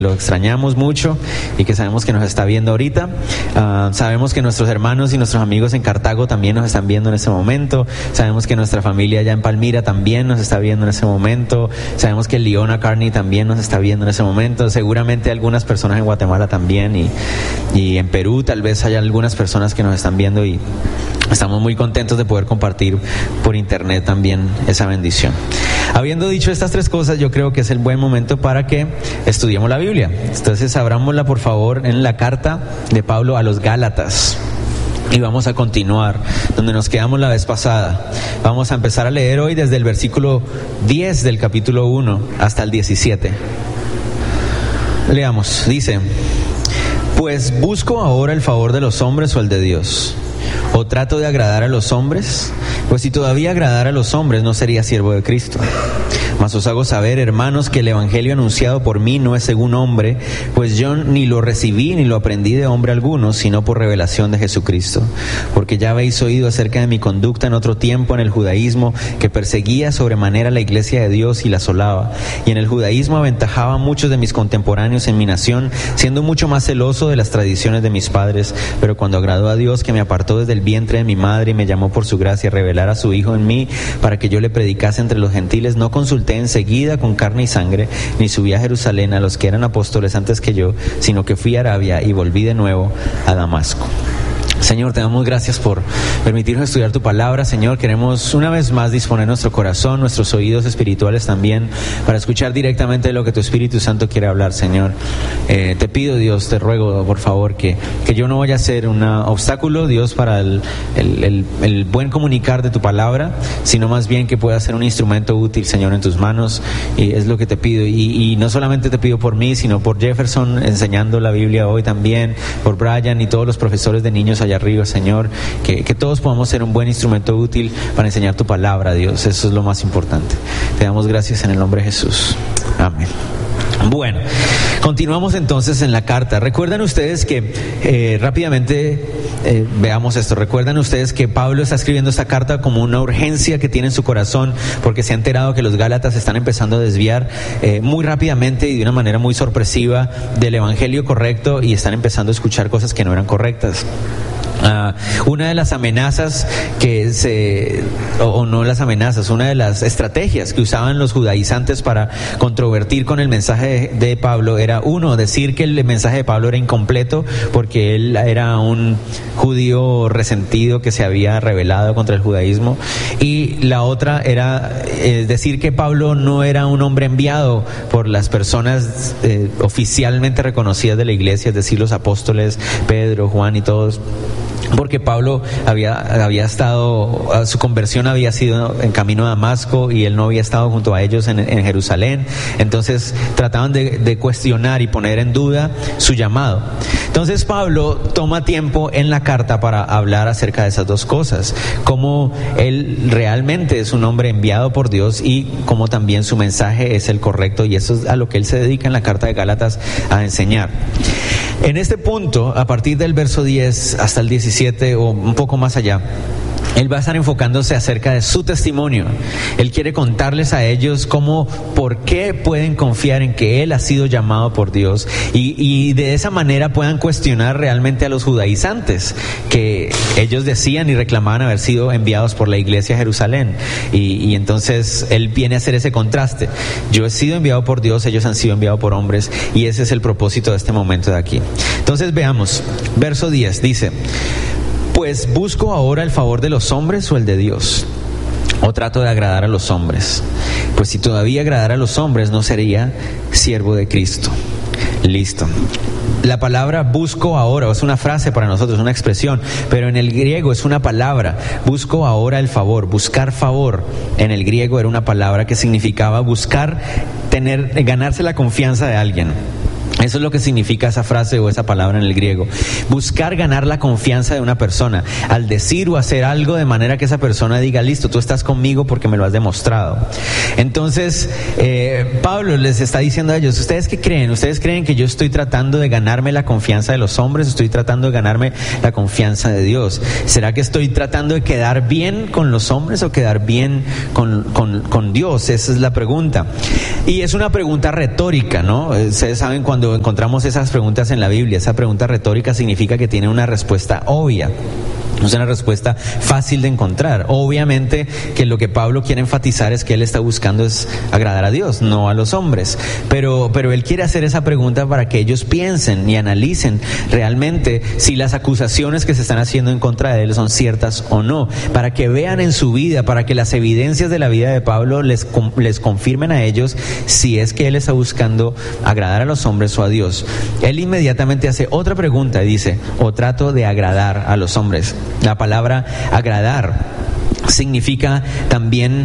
Lo extrañamos mucho y que sabemos que nos está viendo ahorita. Sabemos que nuestros hermanos y nuestros amigos en Cartago también nos están viendo en este momento. Sabemos que nuestra familia allá en Palmira también nos está viendo en ese momento. Sabemos que Leona Carney también nos está viendo en ese momento. Seguramente algunas personas en Guatemala también y en Perú tal vez haya algunas personas que nos están viendo y estamos muy contentos de poder compartir por internet también esa bendición. Habiendo dicho estas tres cosas, yo creo que es el buen momento para que estudiemos la Biblia. Entonces, abrámosla por favor en la carta de Pablo a los Gálatas. Y vamos a continuar donde nos quedamos la vez pasada. Vamos a empezar a leer hoy desde el versículo 10 del capítulo 1 hasta el 17. Leamos, dice: Pues busco ahora el favor de los hombres o el de Dios. ¿O trato de agradar a los hombres? Pues si todavía agradara a los hombres, no sería siervo de Cristo. Mas os hago saber, hermanos, que el evangelio anunciado por mí no es según hombre, pues yo ni lo recibí ni lo aprendí de hombre alguno, sino por revelación de Jesucristo. Porque ya habéis oído acerca de mi conducta en otro tiempo en el judaísmo, que perseguía sobremanera la iglesia de Dios y la asolaba. Y en el judaísmo aventajaba a muchos de mis contemporáneos en mi nación, siendo mucho más celoso de las tradiciones de mis padres. Pero cuando agradó a Dios, que me apartó desde el vientre de mi madre y me llamó por su gracia a revelar a su Hijo en mí, para que yo le predicase entre los gentiles, no consulté enseguida con carne y sangre, ni subí a Jerusalén a los que eran apóstoles antes que yo, sino que fui a Arabia y volví de nuevo a Damasco. Señor, te damos gracias por permitirnos estudiar tu palabra. Señor, queremos una vez más disponer nuestro corazón, nuestros oídos espirituales también, para escuchar directamente lo que tu Espíritu Santo quiere hablar, Señor. Te pido, Dios, te ruego, por favor, que yo no vaya a ser un obstáculo, Dios, para el buen comunicar de tu palabra, sino más bien que pueda ser un instrumento útil, Señor, en tus manos. Y es lo que te pido. Y no solamente te pido por mí, sino por Jefferson enseñando la Biblia hoy también, por Brian y todos los profesores de niños allá arriba, Señor, que todos podamos ser un buen instrumento útil para enseñar tu palabra, Dios. Eso es lo más importante. Te damos gracias en el nombre de Jesús. Amén. Bueno, continuamos entonces en la carta. Recuerdan ustedes que rápidamente veamos esto. Recuerdan ustedes que Pablo está escribiendo esta carta como una urgencia que tiene en su corazón, porque se ha enterado que los Gálatas están empezando a desviar muy rápidamente y de una manera muy sorpresiva del evangelio correcto, y están empezando a escuchar cosas que no eran correctas. Una de las amenazas una de las estrategias que usaban los judaizantes para controvertir con el mensaje de Pablo era, uno, decir que el mensaje de Pablo era incompleto porque él era un judío resentido que se había rebelado contra el judaísmo, y la otra era decir que Pablo no era un hombre enviado por las personas oficialmente reconocidas de la iglesia, es decir, los apóstoles Pedro, Juan y todos, porque Pablo había estado, su conversión había sido en camino a Damasco y él no había estado junto a ellos en Jerusalén. Entonces trataban de cuestionar y poner en duda su llamado. Entonces Pablo toma tiempo en la carta para hablar acerca de esas dos cosas: cómo él realmente es un hombre enviado por Dios y cómo también su mensaje es el correcto, y eso es a lo que él se dedica en la carta de Gálatas a enseñar. En este punto, a partir del verso 10 hasta el 17 o un poco más allá, él va a estar enfocándose acerca de su testimonio. Él quiere contarles a ellos por qué pueden confiar en que él ha sido llamado por Dios, y de esa manera puedan cuestionar realmente a los judaizantes, que ellos decían y reclamaban haber sido enviados por la iglesia a Jerusalén. Y entonces él viene a hacer ese contraste. Yo he sido enviado por Dios, ellos han sido enviados por hombres, y ese es el propósito de este momento de aquí. Entonces veamos, verso 10 dice: Pues busco ahora el favor de los hombres o el de Dios, o trato de agradar a los hombres. Pues si todavía agradara a los hombres, no sería siervo de Cristo. Listo. La palabra busco ahora es una frase para nosotros, una expresión, pero en el griego es una palabra. Busco ahora el favor, buscar favor. En el griego era una palabra que significaba buscar, ganarse la confianza de alguien. Eso es lo que significa esa frase o esa palabra en el griego. Buscar ganar la confianza de una persona al decir o hacer algo de manera que esa persona diga: listo, tú estás conmigo porque me lo has demostrado. Entonces Pablo les está diciendo a ellos: ¿ustedes qué creen? ¿Ustedes creen que yo estoy tratando de ganarme la confianza de los hombres? ¿Estoy tratando de ganarme la confianza de Dios? ¿Será que estoy tratando de quedar bien con los hombres o quedar bien con Dios? Esa es la pregunta. Y es una pregunta retórica, ¿no? Ustedes saben, cuando cuando encontramos esas preguntas en la Biblia, esa pregunta retórica significa que tiene una respuesta obvia. No es una respuesta fácil de encontrar. Obviamente que lo que Pablo quiere enfatizar es que él está buscando es agradar a Dios, no a los hombres. Pero él quiere hacer esa pregunta para que ellos piensen y analicen realmente si las acusaciones que se están haciendo en contra de él son ciertas o no. Para que vean en su vida, para que las evidencias de la vida de Pablo les confirmen a ellos si es que él está buscando agradar a los hombres o a Dios. Él inmediatamente hace otra pregunta y dice, o trato de agradar a los hombres. La palabra agradar significa también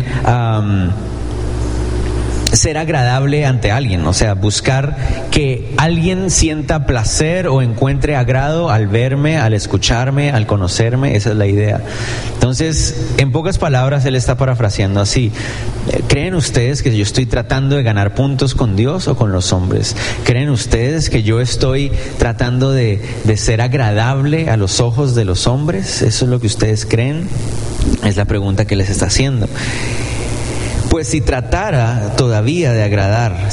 ser agradable ante alguien, o sea, buscar que alguien sienta placer o encuentre agrado al verme, al escucharme, al conocerme. Esa es la idea. Entonces, en pocas palabras, él está parafraseando así: ¿creen ustedes que yo estoy tratando de ganar puntos con Dios o con los hombres? ¿Creen ustedes que yo estoy tratando de ser agradable a los ojos de los hombres? ¿Eso es lo que ustedes creen? Es la pregunta que les está haciendo. Pues si tratara todavía de agradar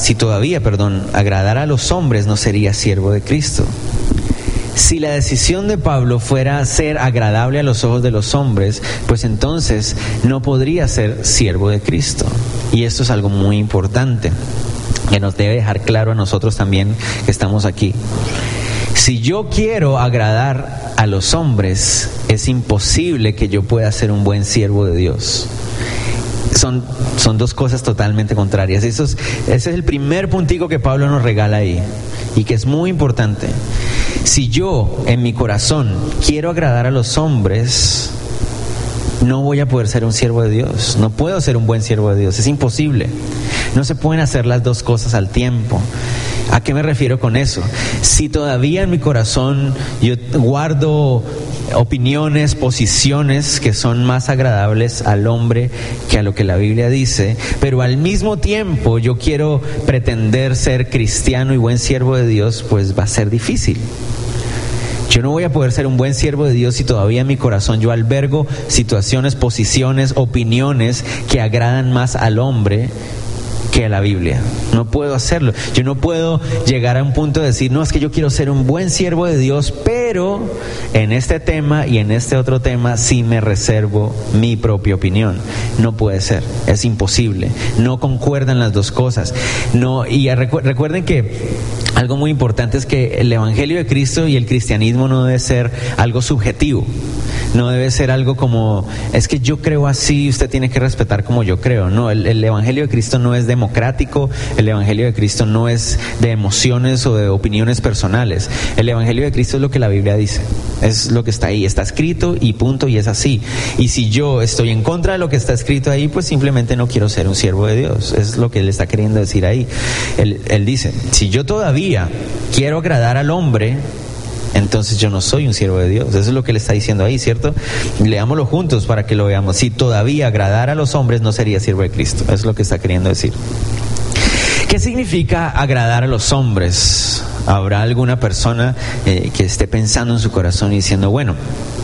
a los hombres, no sería siervo de Cristo. Si la decisión de Pablo fuera ser agradable a los ojos de los hombres, pues entonces no podría ser siervo de Cristo. Y esto es algo muy importante, que nos debe dejar claro a nosotros también que estamos aquí. Si yo quiero agradar a los hombres, es imposible que yo pueda ser un buen siervo de Dios. Son dos cosas totalmente contrarias. Ese es el primer puntico que Pablo nos regala ahí y que es muy importante. Si yo en mi corazón quiero agradar a los hombres, no voy a poder ser un siervo de Dios. No puedo ser un buen siervo de Dios. Es imposible. No se pueden hacer las dos cosas al tiempo. ¿A qué me refiero con eso? Si todavía en mi corazón yo guardo opiniones, posiciones que son más agradables al hombre que a lo que la Biblia dice, pero al mismo tiempo yo quiero pretender ser cristiano y buen siervo de Dios, pues va a ser difícil. Yo no voy a poder ser un buen siervo de Dios si todavía en mi corazón yo albergo situaciones, posiciones, opiniones que agradan más al hombre que a la Biblia. No puedo hacerlo. Yo no puedo llegar a un punto de decir, no, es que yo quiero ser un buen siervo de Dios, pero en este tema y en este otro tema sí me reservo mi propia opinión. No puede ser, es imposible. No concuerdan las dos cosas. No, y recuerden que algo muy importante es que el Evangelio de Cristo y el cristianismo no debe ser algo subjetivo. No debe ser algo como, es que yo creo así, usted tiene que respetar como yo creo. No, el Evangelio de Cristo no es democrático, el Evangelio de Cristo no es de emociones o de opiniones personales. El Evangelio de Cristo es lo que la Biblia dice, es lo que está ahí, está escrito y punto, y es así. Y si yo estoy en contra de lo que está escrito ahí, pues simplemente no quiero ser un siervo de Dios. Es lo que él está queriendo decir ahí. Él dice, si yo todavía quiero agradar al hombre, entonces yo no soy un siervo de Dios. Eso es lo que él está diciendo ahí, ¿cierto? Leámoslo juntos para que lo veamos. Si todavía agradar a los hombres, no sería siervo de Cristo. Eso es lo que está queriendo decir. ¿Qué significa agradar a los hombres? ¿Habrá alguna persona que esté pensando en su corazón y diciendo, bueno,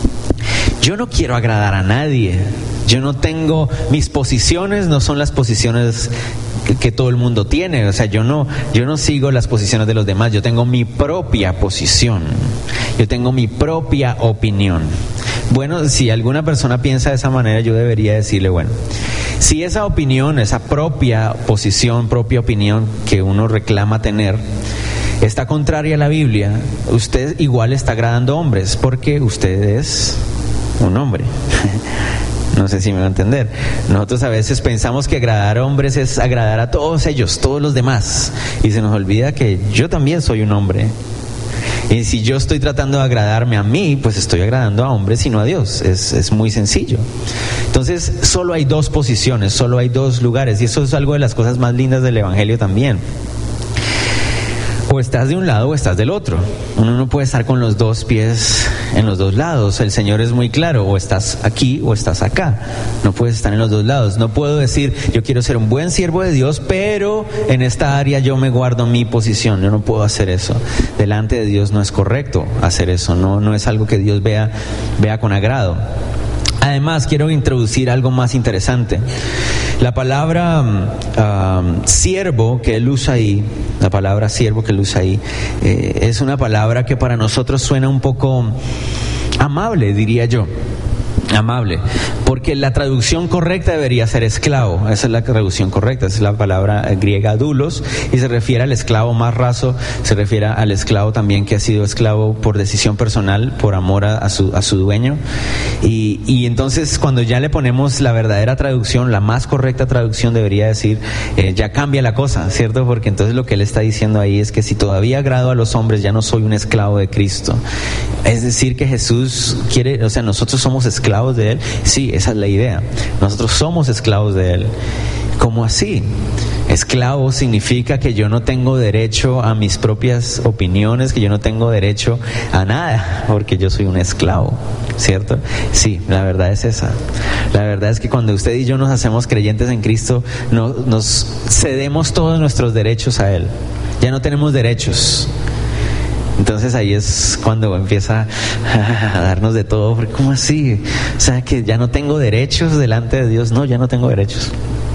yo no quiero agradar a nadie, yo no tengo, mis posiciones no son las posiciones que todo el mundo tiene, o sea, yo no sigo las posiciones de los demás, yo tengo mi propia posición, yo tengo mi propia opinión. Bueno, si alguna persona piensa de esa manera, yo debería decirle, bueno, si esa opinión, esa propia posición, propia opinión que uno reclama tener, está contraria a la Biblia, usted igual está agradando a hombres, porque usted es un hombre. No sé si me va a entender. Nosotros a veces pensamos que agradar a hombres es agradar a todos ellos, todos los demás, y se nos olvida que yo también soy un hombre. Y si yo estoy tratando de agradarme a mí, pues estoy agradando a hombres y no a Dios. Es muy sencillo. Entonces, solo hay dos posiciones, solo hay dos lugares, y eso es algo de las cosas más lindas del Evangelio también. O estás de un lado o estás del otro. Uno no puede estar con los dos pies en los dos lados. El Señor es muy claro, o estás aquí o estás acá. No puedes estar en los dos lados. No puedo decir, yo quiero ser un buen siervo de Dios, pero en esta área yo me guardo mi posición. Yo no puedo hacer eso. Delante de Dios no es correcto hacer eso. No es algo que Dios vea con agrado. Además, quiero introducir algo más interesante. La palabra siervo que él usa ahí, es una palabra que para nosotros suena un poco amable, diría yo. Amable, porque la traducción correcta debería ser esclavo. Esa es la traducción correcta, esa es la palabra griega doulos, y se refiere al esclavo más raso, se refiere al esclavo también que ha sido esclavo por decisión personal, por amor a su dueño. Y entonces cuando ya le ponemos la verdadera traducción, la más correcta traducción debería decir, ya cambia la cosa, ¿cierto? Porque entonces lo que él está diciendo ahí es que si todavía agrado a los hombres, ya no soy un esclavo de Cristo. Es decir, que Jesús quiere, o sea, nosotros somos esclavos de Él. Sí, esa es la idea. Nosotros somos esclavos de Él. ¿Cómo así? Esclavo significa que yo no tengo derecho a mis propias opiniones, que yo no tengo derecho a nada, porque yo soy un esclavo, ¿cierto? Sí, la verdad es esa. La verdad es que cuando usted y yo nos hacemos creyentes en Cristo, nos cedemos todos nuestros derechos a Él. Ya no tenemos derechos. Entonces ahí es cuando empieza a darnos de todo, porque ¿cómo así? O sea, que ya no tengo derechos delante de Dios. No, ya no tengo derechos.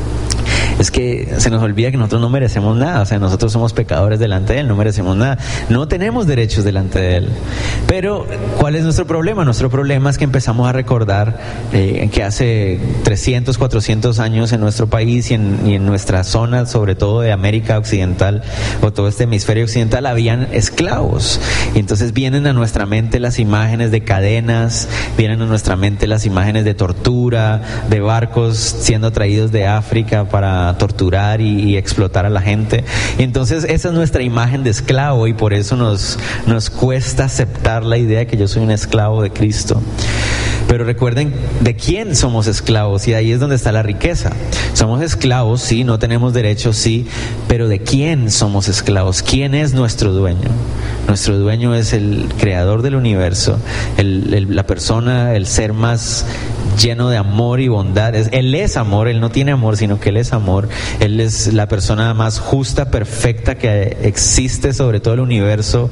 Es que se nos olvida que nosotros no merecemos nada, o sea, nosotros somos pecadores delante de Él, no merecemos nada, no tenemos derechos delante de Él. Pero, ¿cuál es nuestro problema? Nuestro problema es que empezamos a recordar que hace 300, 400 años en nuestro país y en nuestra zona, sobre todo de América Occidental, o todo este hemisferio occidental, habían esclavos. Y entonces vienen a nuestra mente las imágenes de cadenas, vienen a nuestra mente las imágenes de tortura, de barcos siendo traídos de África para torturar y explotar a la gente. Y entonces esa es nuestra imagen de esclavo, y por eso nos cuesta aceptar la idea de que yo soy un esclavo de Cristo. Pero recuerden de quién somos esclavos, y ahí es donde está la riqueza. Somos esclavos, sí, no tenemos derechos, sí, pero ¿de quién somos esclavos? ¿Quién es nuestro dueño? Nuestro dueño es el creador del universo, la persona, el ser más lleno de amor y bondad. Él es amor, Él no tiene amor, sino que Él es amor. Él es la persona más justa, perfecta que existe sobre todo el universo,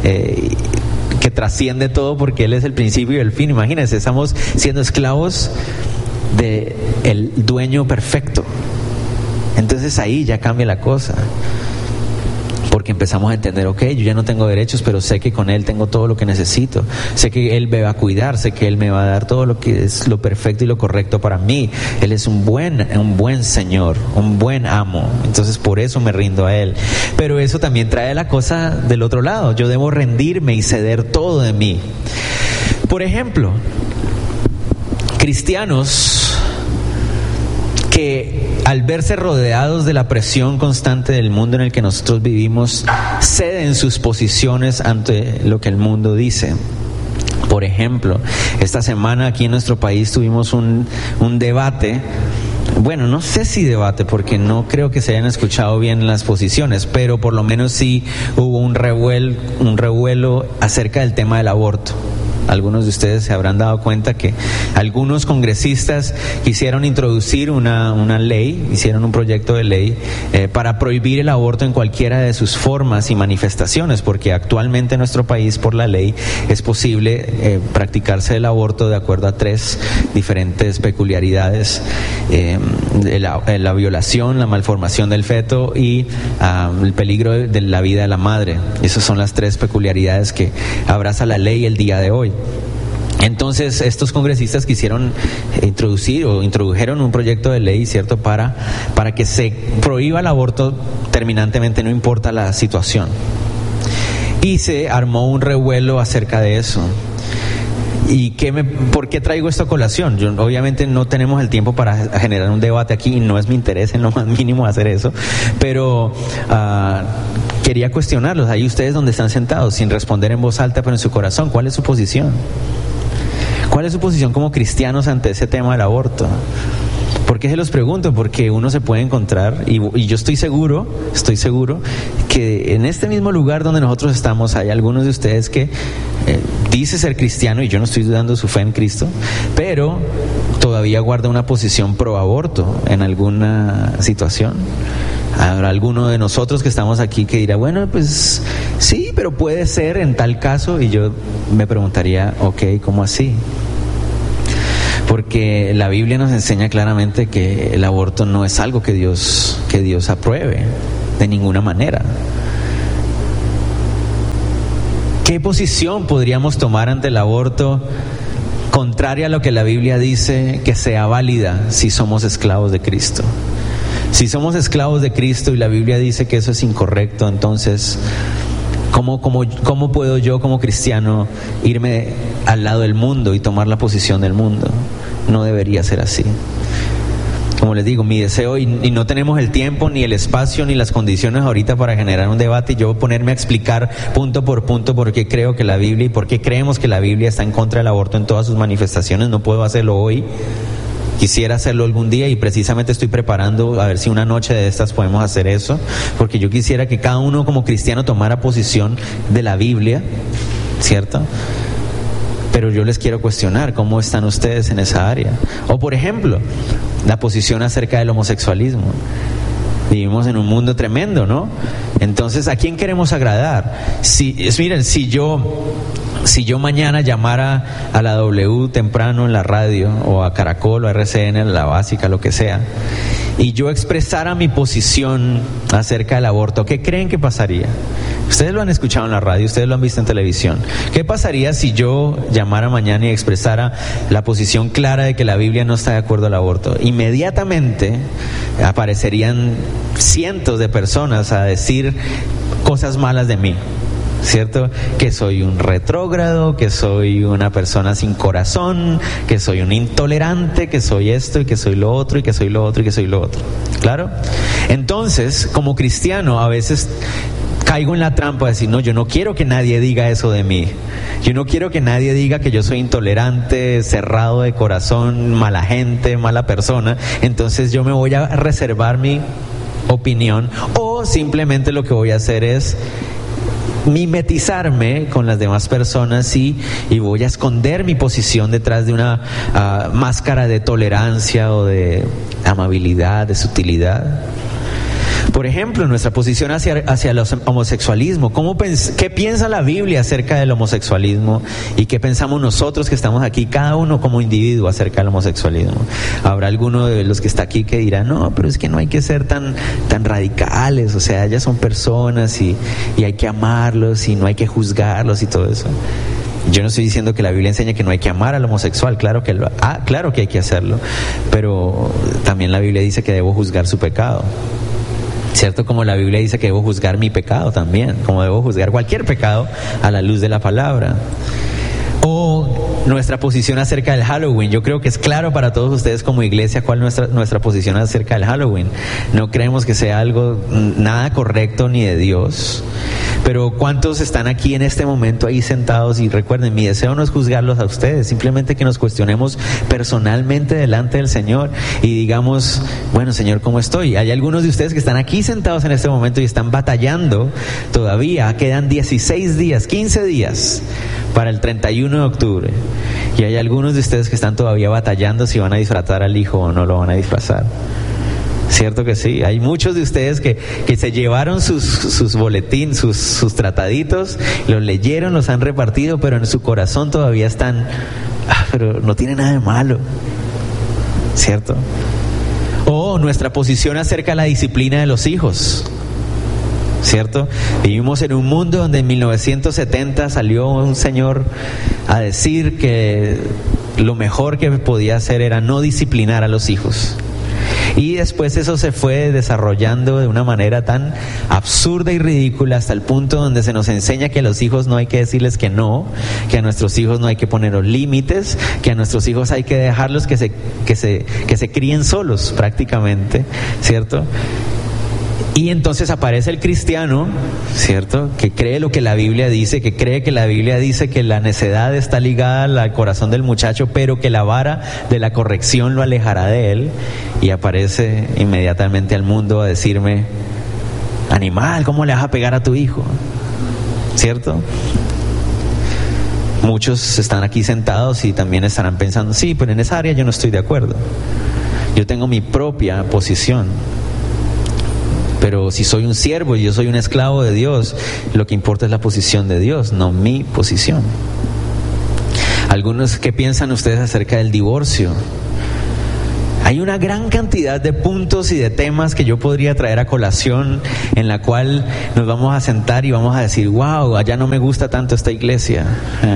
que trasciende todo, porque Él es el principio y el fin. Imagínense, estamos siendo esclavos del dueño perfecto. Entonces ahí ya cambia la cosa, porque empezamos a entender, ok, yo ya no tengo derechos, pero sé que con Él tengo todo lo que necesito. Sé que Él me va a cuidar, sé que Él me va a dar todo lo que es lo perfecto y lo correcto para mí. Él es un buen Señor, un buen amo. Entonces por eso me rindo a Él. Pero eso también trae la cosa del otro lado. Yo debo rendirme y ceder todo de mí. Por ejemplo, cristianos que al verse rodeados de la presión constante del mundo en el que nosotros vivimos, ceden sus posiciones ante lo que el mundo dice. Por ejemplo, esta semana aquí en nuestro país tuvimos un debate. Bueno, no sé si debate, porque no creo que se hayan escuchado bien las posiciones, pero por lo menos sí hubo un revuelo acerca del tema del aborto. Algunos de ustedes se habrán dado cuenta que algunos congresistas quisieron introducir una ley, hicieron un proyecto de ley para prohibir el aborto en cualquiera de sus formas y manifestaciones, porque actualmente en nuestro país, por la ley, es posible practicarse el aborto de acuerdo a 3 diferentes peculiaridades: la violación, la malformación del feto y el peligro de la vida de la madre. Esas son las 3 peculiaridades que abraza la ley el día de hoy. Entonces estos congresistas quisieron introdujeron un proyecto de ley, ¿cierto?, para que se prohíba el aborto terminantemente, no importa la situación. Y se armó un revuelo acerca de eso. ¿Y por qué traigo esta colación? Obviamente no tenemos el tiempo para generar un debate aquí, y no es mi interés en lo más mínimo hacer eso, pero quería cuestionarlos. Ahí ustedes donde están sentados, sin responder en voz alta, pero en su corazón, ¿cuál es su posición? ¿Cuál es su posición como cristianos ante ese tema del aborto? ¿Por qué se los pregunto? Porque uno se puede encontrar, y yo estoy seguro que en este mismo lugar donde nosotros estamos hay algunos de ustedes que dice ser cristiano, y yo no estoy dudando de su fe en Cristo, pero todavía guarda una posición pro aborto en alguna situación. Habrá alguno de nosotros que estamos aquí que dirá, bueno, pues sí, pero puede ser en tal caso, y yo me preguntaría, ok, ¿cómo así? Porque la Biblia nos enseña claramente que el aborto no es algo que Dios apruebe de ninguna manera. ¿Qué posición podríamos tomar ante el aborto contraria a lo que la Biblia dice que sea válida si somos esclavos de Cristo? Si somos esclavos de Cristo y la Biblia dice que eso es incorrecto, entonces ¿cómo puedo yo como cristiano irme al lado del mundo y tomar la posición del mundo? No debería ser así. Como les digo, mi deseo, y no tenemos el tiempo, ni el espacio, ni las condiciones ahorita para generar un debate y yo ponerme a explicar punto por punto por qué creo que la Biblia y por qué creemos que la Biblia está en contra del aborto en todas sus manifestaciones. No puedo hacerlo hoy. Quisiera hacerlo algún día y precisamente estoy preparando a ver si una noche de estas podemos hacer eso, porque yo quisiera que cada uno como cristiano tomara posición de la Biblia, ¿cierto? Pero yo les quiero cuestionar cómo están ustedes en esa área. O por ejemplo, la posición acerca del homosexualismo. Vivimos en un mundo tremendo, ¿no? Entonces, ¿a quién queremos agradar? Miren, si yo mañana llamara a la W temprano en la radio, o a Caracol, o a RCN, la básica, lo que sea, y yo expresara mi posición acerca del aborto, ¿qué creen que pasaría? Ustedes lo han escuchado en la radio, ustedes lo han visto en televisión. ¿Qué pasaría si yo llamara mañana y expresara la posición clara de que la Biblia no está de acuerdo al aborto? Inmediatamente aparecerían cientos de personas a decir cosas malas de mí, ¿cierto? Que soy un retrógrado, que soy una persona sin corazón, que soy un intolerante, que soy esto y que soy lo otro y que soy lo otro y que soy lo otro. ¿Claro? Entonces, como cristiano, a veces caigo en la trampa de decir, no, yo no quiero que nadie diga eso de mí. Yo no quiero que nadie diga que yo soy intolerante, cerrado de corazón, mala gente, mala persona. Entonces yo me voy a reservar mi opinión, o simplemente lo que voy a hacer es mimetizarme con las demás personas y voy a esconder mi posición detrás de una máscara de tolerancia o de amabilidad, de sutilidad. Por ejemplo, nuestra posición hacia el homosexualismo. ¿Qué piensa la Biblia acerca del homosexualismo? ¿Y qué pensamos nosotros que estamos aquí, cada uno como individuo, acerca del homosexualismo? Habrá alguno de los que está aquí que dirá, no, pero es que no hay que ser tan radicales, o sea, ellas son personas y hay que amarlos y no hay que juzgarlos y todo eso. Yo no estoy diciendo que la Biblia enseña que no hay que amar al homosexual, claro que hay que hacerlo, pero también la Biblia dice que debo juzgar su pecado. ¿Cierto? Como la Biblia dice que debo juzgar mi pecado también, como debo juzgar cualquier pecado a la luz de la palabra. O nuestra posición acerca del Halloween. Yo creo que es claro para todos ustedes como iglesia cuál es nuestra posición acerca del Halloween. No creemos que sea algo nada correcto ni de Dios. Pero ¿cuántos están aquí en este momento ahí sentados? Y recuerden, mi deseo no es juzgarlos a ustedes, simplemente que nos cuestionemos personalmente delante del Señor y digamos, bueno, Señor, ¿cómo estoy? Hay algunos de ustedes que están aquí sentados en este momento y están batallando todavía. Quedan 16 días, 15 días para el 31 de octubre. Y hay algunos de ustedes que están todavía batallando si van a disfrazar al hijo o no lo van a disfrazar. ¿Cierto que sí? Hay muchos de ustedes que se llevaron sus boletines, sus trataditos, los leyeron, los han repartido, pero en su corazón todavía están, pero no tiene nada de malo, ¿cierto? O nuestra posición acerca de la disciplina de los hijos, ¿cierto? Vivimos en un mundo donde en 1970 salió un señor a decir que lo mejor que podía hacer era no disciplinar a los hijos. Y después eso se fue desarrollando de una manera tan absurda y ridícula hasta el punto donde se nos enseña que a los hijos no hay que decirles que no, que a nuestros hijos no hay que poner los límites, que a nuestros hijos hay que dejarlos que se críen solos prácticamente, ¿cierto? Y entonces aparece el cristiano, ¿cierto? Que cree lo que la Biblia dice, que cree que la Biblia dice que la necedad está ligada al corazón del muchacho, pero que la vara de la corrección lo alejará de él. Y aparece inmediatamente al mundo a decirme, animal, ¿cómo le vas a pegar a tu hijo? ¿Cierto? Muchos están aquí sentados y también estarán pensando, sí, pero en esa área yo no estoy de acuerdo. Yo tengo mi propia posición. Pero si soy un siervo y yo soy un esclavo de Dios, lo que importa es la posición de Dios, no mi posición. Algunos, ¿qué piensan ustedes acerca del divorcio? Hay una gran cantidad de puntos y de temas que yo podría traer a colación, en la cual nos vamos a sentar y vamos a decir, wow, allá no me gusta tanto esta iglesia.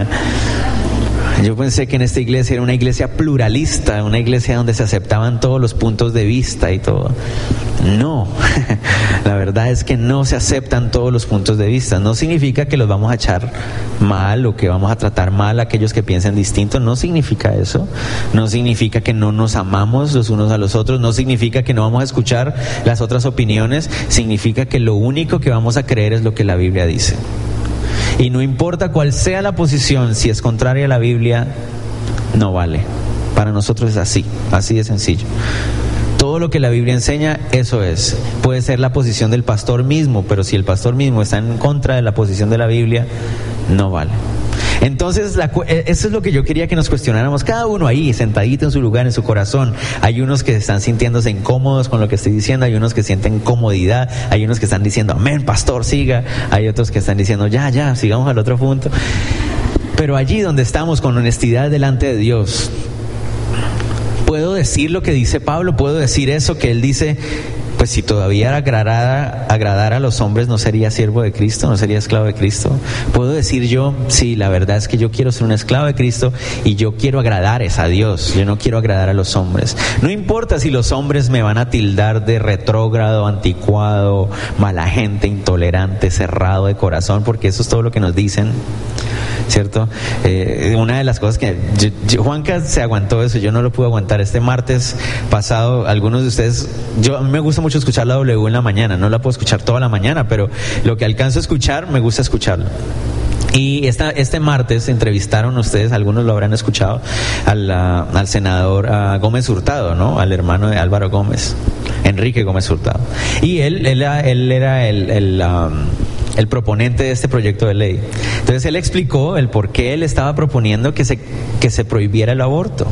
Yo pensé que en esta iglesia era una iglesia pluralista, una iglesia donde se aceptaban todos los puntos de vista y todo. No, la verdad es que no se aceptan todos los puntos de vista. No significa que los vamos a echar mal o que vamos a tratar mal a aquellos que piensen distinto. No significa eso. No significa que no nos amamos los unos a los otros. No significa que no vamos a escuchar las otras opiniones. Significa que lo único que vamos a creer es lo que la Biblia dice. Y no importa cuál sea la posición, si es contraria a la Biblia, no vale. Para nosotros es así de sencillo. Todo lo que la Biblia enseña, eso es. Puede ser la posición del pastor mismo, pero si el pastor mismo está en contra de la posición de la Biblia, no vale. Entonces, eso es lo que yo quería que nos cuestionáramos, cada uno ahí, sentadito en su lugar, en su corazón. Hay unos que están sintiéndose incómodos con lo que estoy diciendo, hay unos que sienten comodidad, hay unos que están diciendo, amén, pastor, siga. Hay otros que están diciendo, ya, sigamos al otro punto. Pero allí donde estamos con honestidad delante de Dios, puedo decir lo que dice Pablo, puedo decir eso que él dice. Pues si todavía agradara a los hombres, no sería siervo de Cristo, no sería esclavo de Cristo. Puedo decir yo, sí, la verdad es que yo quiero ser un esclavo de Cristo y yo quiero agradar a Dios, yo no quiero agradar a los hombres. No importa si los hombres me van a tildar de retrógrado, anticuado, mala gente, intolerante, cerrado de corazón, porque eso es todo lo que nos dicen, ¿cierto? Una de las cosas que Juanca se aguantó eso, yo no lo pude aguantar. Este martes pasado, algunos de ustedes, a mí me gusta mucho escuchar la W en la mañana, no la puedo escuchar toda la mañana, pero lo que alcanzo a escuchar, me gusta escucharlo. Y este martes entrevistaron ustedes, algunos lo habrán escuchado, al senador Gómez Hurtado, ¿no? Al hermano de Álvaro Gómez, Enrique Gómez Hurtado. Y él era el proponente de este proyecto de ley. Entonces él explicó el por qué él estaba proponiendo que se prohibiera el aborto.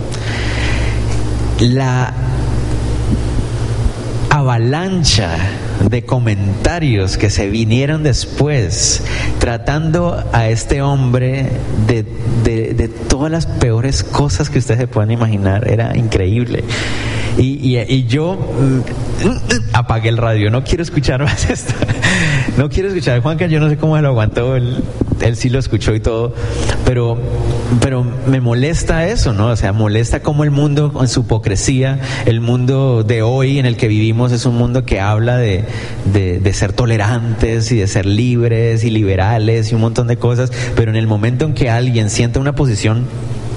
La avalancha de comentarios que se vinieron después tratando a este hombre de todas las peores cosas que ustedes se puedan imaginar, era increíble. Y yo apagué el radio, no quiero escuchar más esto. No quiero escuchar. Juanca, yo no sé cómo se lo aguantó, él sí lo escuchó y todo, pero me molesta eso, ¿no? O sea, molesta cómo el mundo, con su hipocresía, el mundo de hoy en el que vivimos es un mundo que habla de ser tolerantes y de ser libres y liberales y un montón de cosas, pero en el momento en que alguien siente una posición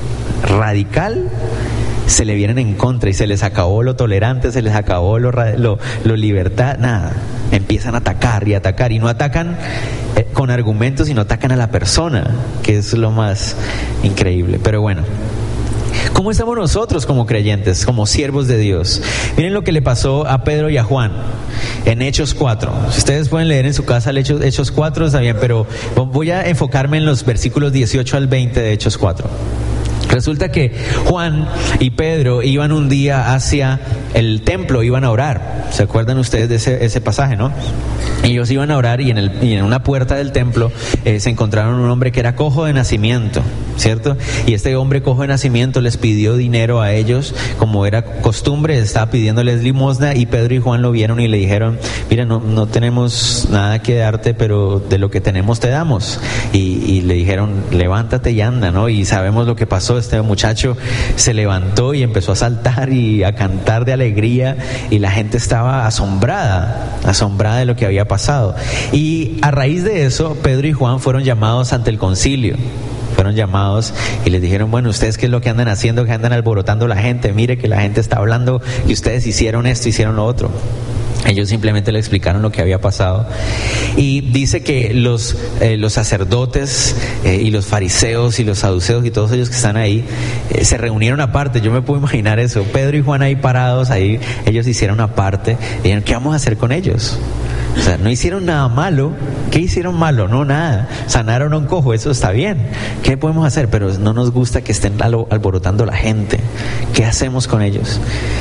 radical, se le vienen en contra y se les acabó lo tolerante, se les acabó lo libertad, nada. Empiezan a atacar y no atacan con argumentos, sino atacan a la persona, que es lo más increíble. Pero bueno, ¿cómo estamos nosotros como creyentes, como siervos de Dios? Miren lo que le pasó a Pedro y a Juan en Hechos 4. Si ustedes pueden leer en su casa Hechos 4, está bien, pero voy a enfocarme en los versículos 18 al 20 de Hechos 4. Resulta que Juan y Pedro iban un día hacia el templo, iban a orar. ¿Se acuerdan ustedes de ese pasaje, no? Ellos iban a orar y en una puerta del templo se encontraron un hombre que era cojo de nacimiento, ¿cierto? Y este hombre cojo de nacimiento les pidió dinero a ellos, como era costumbre, estaba pidiéndoles limosna, y Pedro y Juan lo vieron y le dijeron, mira, no tenemos nada que darte, pero de lo que tenemos te damos. Y le dijeron, levántate y anda, ¿no? Y sabemos lo que pasó. Este muchacho se levantó y empezó a saltar y a cantar de alegría, y la gente estaba asombrada de lo que había pasado. Y a raíz de eso, Pedro y Juan fueron llamados ante el concilio. Fueron llamados y les dijeron, bueno, ¿ustedes qué es lo que andan haciendo? Que andan alborotando la gente. Mire que la gente está hablando que ustedes hicieron esto, hicieron lo otro. Ellos simplemente le explicaron lo que había pasado. Y dice que los sacerdotes y los fariseos y los saduceos y todos ellos que están ahí se reunieron aparte. Yo me puedo imaginar eso. Pedro y Juan ahí parados, ahí ellos hicieron aparte. Y dijeron, ¿qué vamos a hacer con ellos? O sea, no hicieron nada malo. ¿Qué hicieron malo? No, nada. Sanaron a un cojo, eso está bien. ¿Qué podemos hacer? Pero no nos gusta que estén alborotando la gente. ¿Qué hacemos con ellos?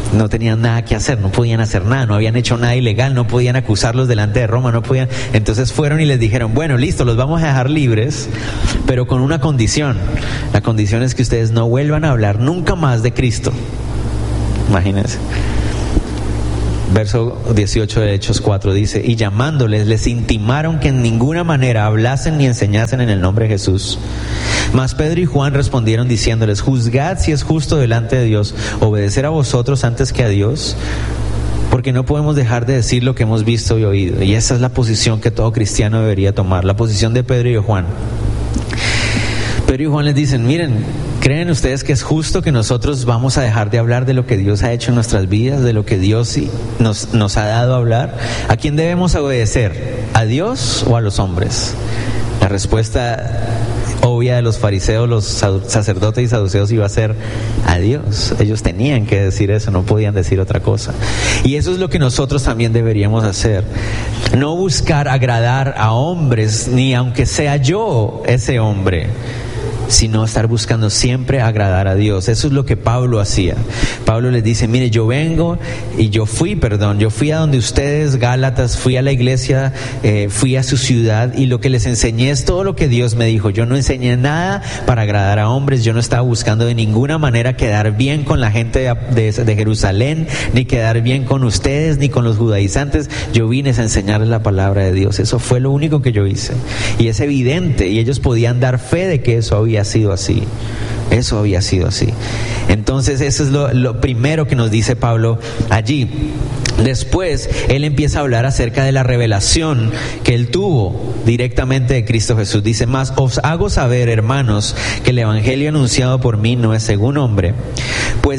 no tenían nada que hacer, no podían hacer nada, no habían hecho nada ilegal, no podían acusarlos delante de Roma, no podían. Entonces fueron y les dijeron, bueno, listo, los vamos a dejar libres, pero con una condición. La condición es que ustedes no vuelvan a hablar nunca más de Cristo. Imagínense. Verso 18 de Hechos 4 dice, y llamándoles les intimaron que en ninguna manera hablasen ni enseñasen en el nombre de Jesús. Mas Pedro y Juan respondieron diciéndoles, juzgad si es justo delante de Dios obedecer a vosotros antes que a Dios, porque no podemos dejar de decir lo que hemos visto y oído. Y esa es la posición que todo cristiano debería tomar, la posición de Pedro y de Juan. Pedro y Juan les dicen, miren, ¿creen ustedes que es justo que nosotros vamos a dejar de hablar de lo que Dios ha hecho en nuestras vidas, de lo que Dios nos ha dado a hablar? ¿A quién debemos obedecer? ¿A Dios o a los hombres? La respuesta obvia de los fariseos, los sacerdotes y saduceos iba a ser a Dios. Ellos tenían que decir eso, no podían decir otra cosa. Y eso es lo que nosotros también deberíamos hacer. No buscar agradar a hombres, ni aunque sea yo ese hombre, sino estar buscando siempre agradar a Dios. Eso es lo que Pablo hacía. Pablo les dice, mire, yo vengo y yo fui a donde ustedes, Gálatas, fui a la iglesia, fui a su ciudad, y lo que les enseñé es todo lo que Dios me dijo. Yo no enseñé nada para agradar a hombres, yo no estaba buscando de ninguna manera quedar bien con la gente de Jerusalén, ni quedar bien con ustedes, ni con los judaizantes. Yo vine a enseñarles la palabra de Dios. Eso fue lo único que yo hice. Y es evidente, y ellos podían dar fe de que eso había sido así. Eso había sido así. Entonces eso es lo primero que nos dice Pablo allí. Después él empieza a hablar acerca de la revelación que él tuvo directamente de Cristo Jesús. Dice, más os hago saber, hermanos, que el evangelio anunciado por mí no es según hombre, pues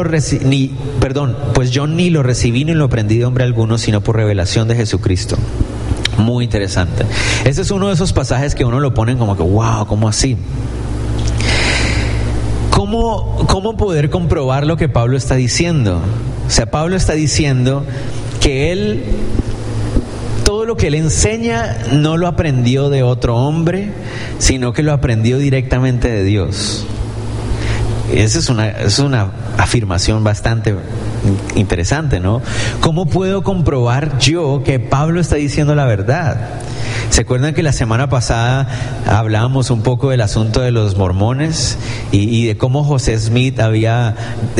yo ni lo recibí ni lo aprendí de hombre alguno, sino por revelación de Jesucristo. Muy interesante. Ese es uno de esos pasajes que uno lo ponen como que wow, ¿cómo así? ¿Cómo poder comprobar lo que Pablo está diciendo? O sea, Pablo está diciendo que todo lo que él enseña no lo aprendió de otro hombre, sino que lo aprendió directamente de Dios. Esa es una afirmación bastante interesante, ¿no? ¿Cómo puedo comprobar yo que Pablo está diciendo la verdad? ¿Se acuerdan que la semana pasada hablábamos un poco del asunto de los mormones y de cómo José Smith había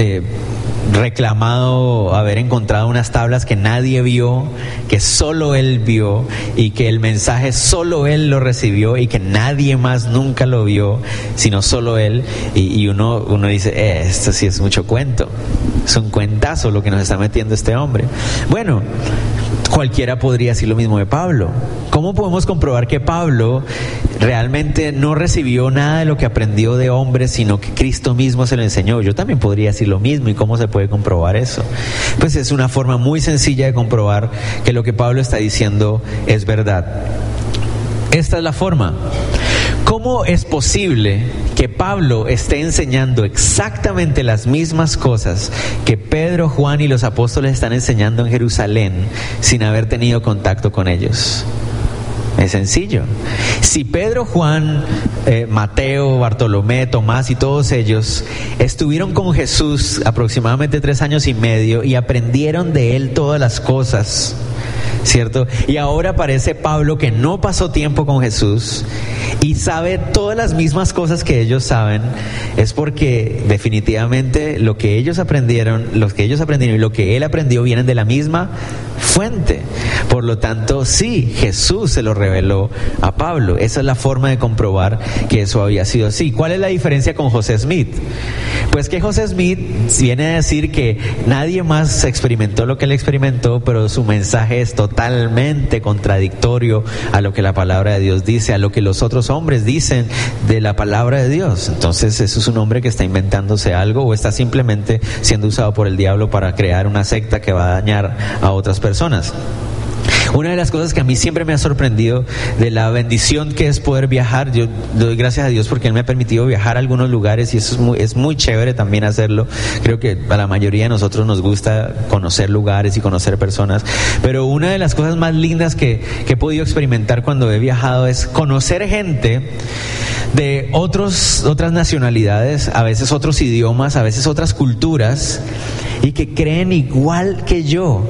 reclamado haber encontrado unas tablas que nadie vio, que solo él vio, y que el mensaje solo él lo recibió y que nadie más nunca lo vio, sino solo él? Y uno dice, esto sí es mucho cuento, es un cuentazo lo que nos está metiendo este hombre. Bueno, cualquiera podría decir lo mismo de Pablo. ¿Cómo podemos comprobar que Pablo realmente no recibió nada de lo que aprendió de hombres, sino que Cristo mismo se lo enseñó? Yo también podría decir lo mismo. ¿Y cómo se puede comprobar eso? Pues es una forma muy sencilla de comprobar que lo que Pablo está diciendo es verdad. Esta es la forma. ¿Cómo es posible que Pablo esté enseñando exactamente las mismas cosas que Pedro, Juan y los apóstoles están enseñando en Jerusalén sin haber tenido contacto con ellos? Es sencillo. Si Pedro, Juan, Mateo, Bartolomé, Tomás y todos ellos estuvieron con Jesús aproximadamente 3 años y medio y aprendieron de él todas las cosas, ¿cierto? Y ahora aparece Pablo, que no pasó tiempo con Jesús y sabe todas las mismas cosas que ellos saben. Es porque definitivamente lo que ellos aprendieron y lo que él aprendió vienen de la misma fuente. Por lo tanto, sí, Jesús se lo reveló a Pablo. Esa es la forma de comprobar que eso había sido así. ¿Cuál es la diferencia con José Smith? Pues que José Smith viene a decir que nadie más experimentó lo que él experimentó, pero su mensaje es totalmente contradictorio a lo que la palabra de Dios dice, a lo que los otros hombres dicen de la palabra de Dios. Entonces eso es un hombre que está inventándose algo, o está simplemente siendo usado por el diablo para crear una secta que va a dañar a otras personas. Una de las cosas que a mí siempre me ha sorprendido de la bendición que es poder viajar, yo doy gracias a Dios porque Él me ha permitido viajar a algunos lugares, y eso es muy chévere también hacerlo. Creo que a la mayoría de nosotros nos gusta conocer lugares y conocer personas, pero una de las cosas más lindas que he podido experimentar cuando he viajado es conocer gente de otras nacionalidades, a veces otros idiomas, a veces otras culturas, y que creen igual que yo.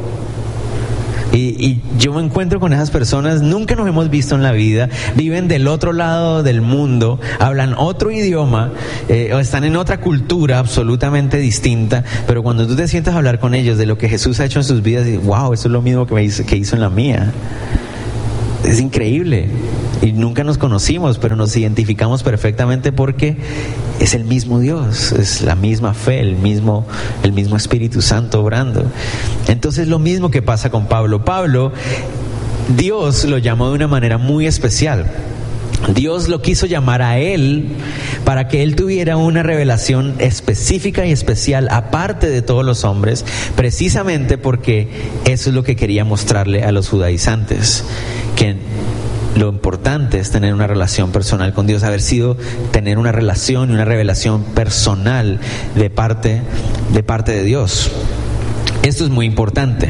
Y yo me encuentro con esas personas, nunca nos hemos visto en la vida, viven del otro lado del mundo, hablan otro idioma, o están en otra cultura absolutamente distinta, pero cuando tú te sientas a hablar con ellos de lo que Jesús ha hecho en sus vidas, dices, wow, eso es lo mismo que hizo en la mía. Es increíble. Y nunca nos conocimos, pero nos identificamos perfectamente porque es el mismo Dios, es la misma fe, el mismo Espíritu Santo obrando. Entonces lo mismo que pasa con Pablo. Pablo, Dios lo llamó de una manera muy especial. Dios lo quiso llamar a él para que él tuviera una revelación específica y especial aparte de todos los hombres, precisamente porque eso es lo que quería mostrarle a los judaizantes, que lo importante es tener una relación personal con Dios, tener una relación y una revelación personal de parte de Dios. Esto es muy importante.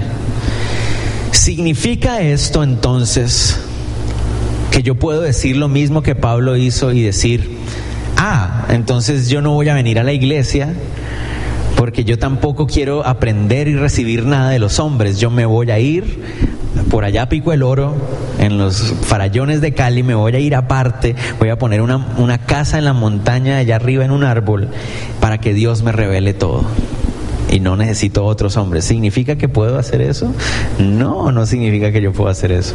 ¿Significa esto entonces que yo puedo decir lo mismo que Pablo hizo y decir, entonces yo no voy a venir a la iglesia porque yo tampoco quiero aprender y recibir nada de los hombres, yo me voy a ir por allá a Pico el Oro, en los farallones de Cali, me voy a ir aparte, voy a poner una casa en la montaña allá arriba en un árbol para que Dios me revele todo? Y no necesito otros hombres. ¿Significa que puedo hacer eso? No significa que yo pueda hacer eso.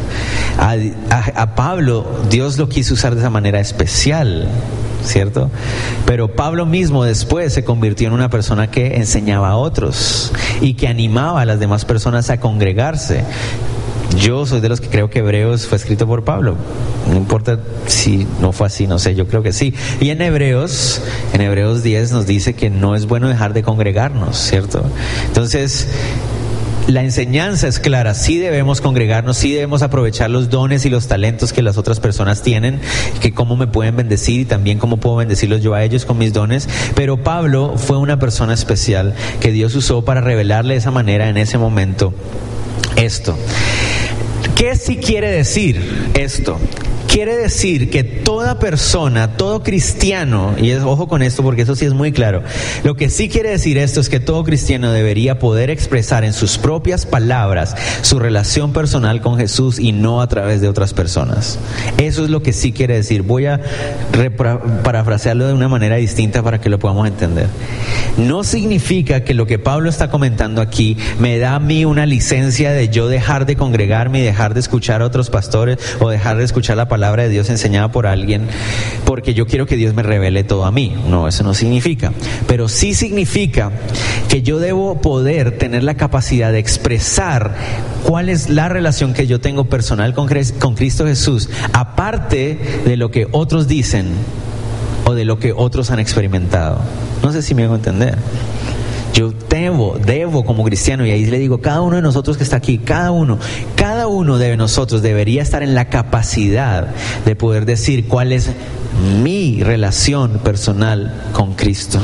A Pablo, Dios lo quiso usar de esa manera especial, ¿cierto? Pero Pablo mismo después se convirtió en una persona que enseñaba a otros y que animaba a las demás personas a congregarse. Yo soy de los que creo que Hebreos fue escrito por Pablo. No importa si no fue así, no sé, yo creo que sí. Y en Hebreos 10 nos dice que no es bueno dejar de congregarnos, ¿cierto? Entonces, la enseñanza es clara, sí debemos congregarnos, sí debemos aprovechar los dones y los talentos que las otras personas tienen, que cómo me pueden bendecir y también cómo puedo bendecirlos yo a ellos con mis dones. Pero Pablo fue una persona especial que Dios usó para revelarle de esa manera en ese momento esto. ¿Qué sí quiere decir esto? Quiere decir que toda persona, todo cristiano, y ojo con esto porque eso sí es muy claro, lo que sí quiere decir esto es que todo cristiano debería poder expresar en sus propias palabras su relación personal con Jesús y no a través de otras personas. Eso es lo que sí quiere decir. Voy a parafrasearlo de una manera distinta para que lo podamos entender. No significa que lo que Pablo está comentando aquí me da a mí una licencia de yo dejar de congregarme y dejar de escuchar a otros pastores o dejar de escuchar la palabra de Dios enseñada por alguien porque yo quiero que Dios me revele todo a mí. No, eso no significa. Pero sí significa que yo debo poder tener la capacidad de expresar cuál es la relación que yo tengo personal con Cristo Jesús, aparte de lo que otros dicen o de lo que otros han experimentado. No sé si me hago entender. Yo debo como cristiano, y ahí le digo, cada uno de nosotros que está aquí, cada uno de nosotros debería estar en la capacidad de poder decir cuál es mi relación personal con Cristo.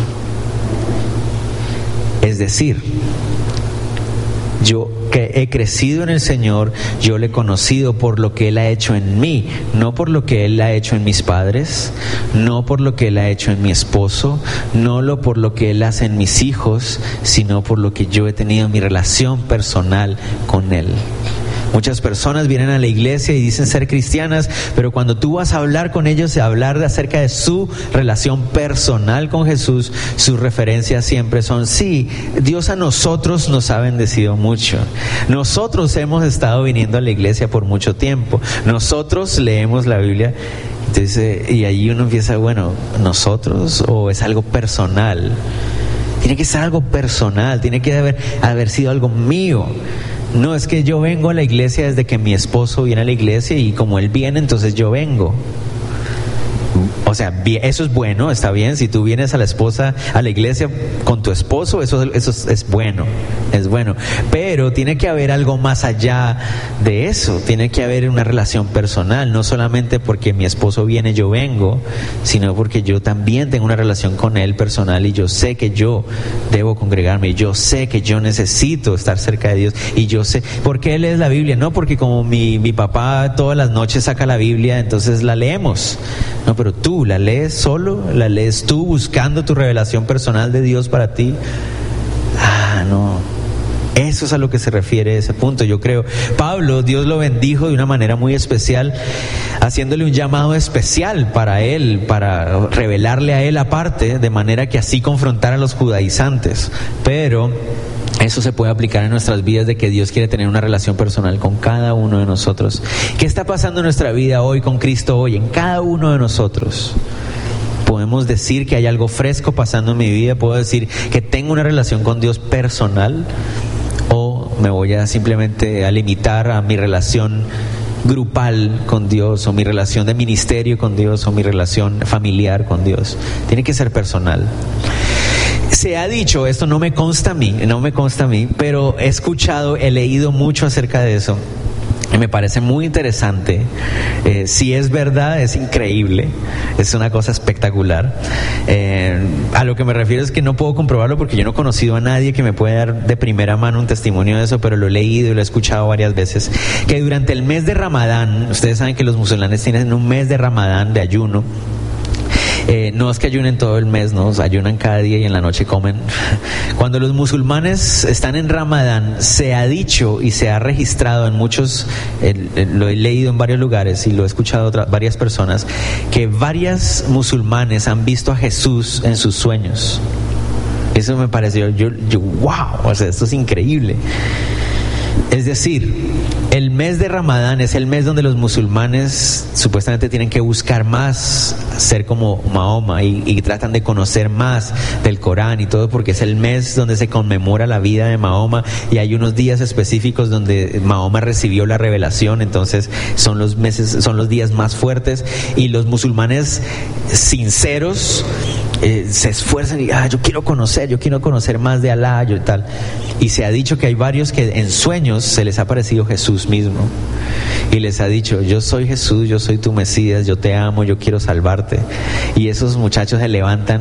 Es decir, yo que he crecido en el Señor, yo le he conocido por lo que Él ha hecho en mí, no por lo que Él ha hecho en mis padres, no por lo que Él ha hecho en mi esposo, no por lo que Él hace en mis hijos, sino por lo que yo he tenido mi relación personal con Él. Muchas personas vienen a la iglesia y dicen ser cristianas, pero cuando tú vas a hablar con ellos y hablar acerca de su relación personal con Jesús, sus referencias siempre son, sí, Dios a nosotros nos ha bendecido mucho. Nosotros hemos estado viniendo a la iglesia por mucho tiempo. Nosotros leemos la Biblia. Entonces, y ahí uno empieza, bueno, ¿nosotros o es algo personal? Tiene que ser algo personal, tiene que haber sido algo mío. No, es que yo vengo a la iglesia desde que mi esposo viene a la iglesia y como él viene, entonces yo vengo. O sea, eso es bueno, está bien. Si tú vienes a la iglesia con tu esposo, eso es bueno, es bueno. Pero tiene que haber algo más allá de eso. Tiene que haber una relación personal, no solamente porque mi esposo viene, yo vengo, sino porque yo también tengo una relación con él personal y yo sé que yo debo congregarme, y yo sé que yo necesito estar cerca de Dios, y yo sé por qué lees la Biblia. No porque como mi papá todas las noches saca la Biblia, entonces la leemos. No, pero tú la lees solo, la lees tú buscando tu revelación personal de Dios para ti. no. Eso es a lo que se refiere ese punto, yo creo. Pablo, Dios lo bendijo de una manera muy especial, haciéndole un llamado especial para él, para revelarle a él aparte, de manera que así confrontara a los judaizantes. Pero eso se puede aplicar en nuestras vidas, de que Dios quiere tener una relación personal con cada uno de nosotros. ¿Qué está pasando en nuestra vida hoy con Cristo hoy? En cada uno de nosotros. Podemos decir que hay algo fresco pasando en mi vida. Puedo decir que tengo una relación con Dios personal, o me voy a simplemente a limitar a mi relación grupal con Dios, o mi relación de ministerio con Dios, o mi relación familiar con Dios. Tiene que ser personal. Se ha dicho, esto no me consta a mí, pero he escuchado, he leído mucho acerca de eso. Y me parece muy interesante. Si es verdad, es increíble. Es una cosa espectacular. A lo que me refiero es que no puedo comprobarlo porque yo no he conocido a nadie que me pueda dar de primera mano un testimonio de eso, pero lo he leído y lo he escuchado varias veces. Que durante el mes de Ramadán, ustedes saben que los musulmanes tienen un mes de Ramadán, de ayuno. No es que ayunen todo el mes, no, ayunan cada día y en la noche comen. Cuando los musulmanes están en Ramadán, se ha dicho y se ha registrado en muchos, lo he leído en varios lugares y lo he escuchado varias personas, que varias musulmanes han visto a Jesús en sus sueños. Eso me pareció, yo wow, o sea, esto es increíble. Es decir, el mes de Ramadán es el mes donde los musulmanes supuestamente tienen que buscar más ser como Mahoma y tratan de conocer más del Corán y todo, porque es el mes donde se conmemora la vida de Mahoma, y hay unos días específicos donde Mahoma recibió la revelación. Entonces son los días más fuertes, y los musulmanes sinceros se esfuerzan y yo quiero conocer más de Alá, y tal. Y se ha dicho que hay varios que en sueños se les ha aparecido Jesús mismo y les ha dicho: yo soy Jesús, yo soy tu Mesías, yo te amo, yo quiero salvarte. Y esos muchachos se levantan: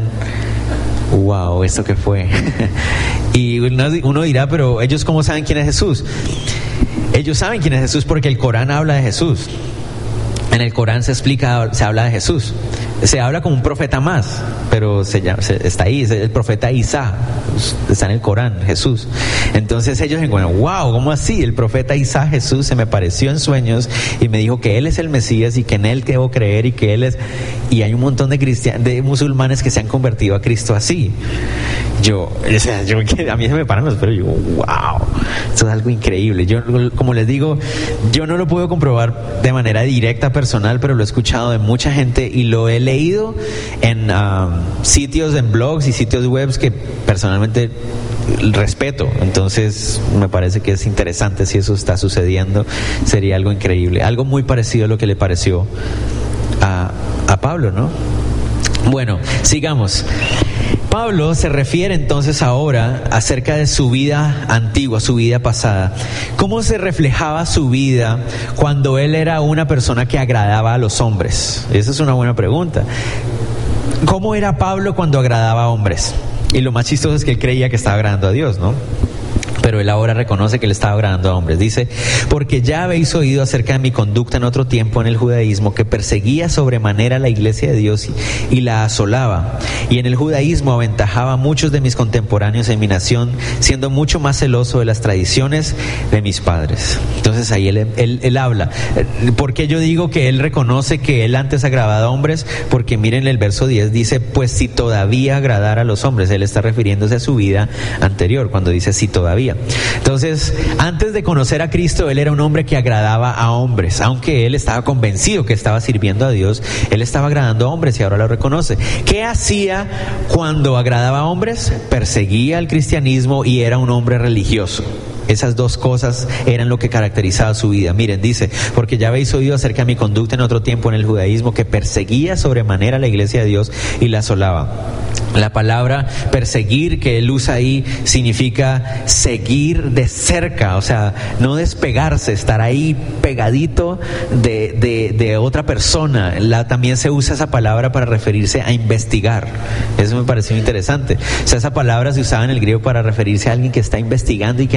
wow, ¿esto qué fue? Y uno dirá: pero ellos ¿cómo saben quién es Jesús? Ellos saben quién es Jesús porque el Corán habla de Jesús. En el Corán se habla de Jesús. Se habla como un profeta más, pero está ahí, es el profeta Isa, está en el Corán, Jesús. Entonces ellos dicen: wow, ¿cómo así? El profeta Isa, Jesús, se me apareció en sueños y me dijo que Él es el Mesías y que en Él debo creer y que Él es... Y hay un montón de musulmanes que se han convertido a Cristo así. A mí se me paran los pelos, wow, esto es algo increíble. Yo, como les digo, yo no lo puedo comprobar de manera directa, personal, pero lo he escuchado de mucha gente y lo he leído en sitios, en blogs y sitios web que personalmente respeto. Entonces me parece que es interesante. Si eso está sucediendo, sería algo increíble, algo muy parecido a lo que le pareció a Pablo, ¿no? Bueno, sigamos. Pablo se refiere entonces ahora acerca de su vida antigua, su vida pasada. ¿Cómo se reflejaba su vida cuando él era una persona que agradaba a los hombres? Esa es una buena pregunta. ¿Cómo era Pablo cuando agradaba a hombres? Y lo más chistoso es que él creía que estaba agradando a Dios, ¿no? Pero él ahora reconoce que le estaba agradando a hombres. Dice: porque ya habéis oído acerca de mi conducta en otro tiempo en el judaísmo, que perseguía sobremanera la iglesia de Dios y la asolaba. Y en el judaísmo aventajaba a muchos de mis contemporáneos en mi nación, siendo mucho más celoso de las tradiciones de mis padres. Entonces ahí él habla. ¿Por qué yo digo que él reconoce que él antes agradaba a hombres? Porque miren el verso 10, dice: pues si todavía agradara a los hombres. Él está refiriéndose a su vida anterior cuando dice si todavía. Entonces, antes de conocer a Cristo, él era un hombre que agradaba a hombres. Aunque él estaba convencido que estaba sirviendo a Dios, él estaba agradando a hombres y ahora lo reconoce. ¿Qué hacía cuando agradaba a hombres? Perseguía el cristianismo y era un hombre religioso. Esas dos cosas eran lo que caracterizaba su vida. Miren, dice: porque ya habéis oído acerca de mi conducta en otro tiempo en el judaísmo, que perseguía sobremanera la iglesia de Dios y la asolaba. La palabra perseguir que él usa ahí significa seguir de cerca, o sea, no despegarse, estar ahí pegadito de otra persona. También se usa esa palabra para referirse a investigar. Eso me pareció interesante. O sea, esa palabra se usaba en el griego para referirse a alguien que está investigando y que no se le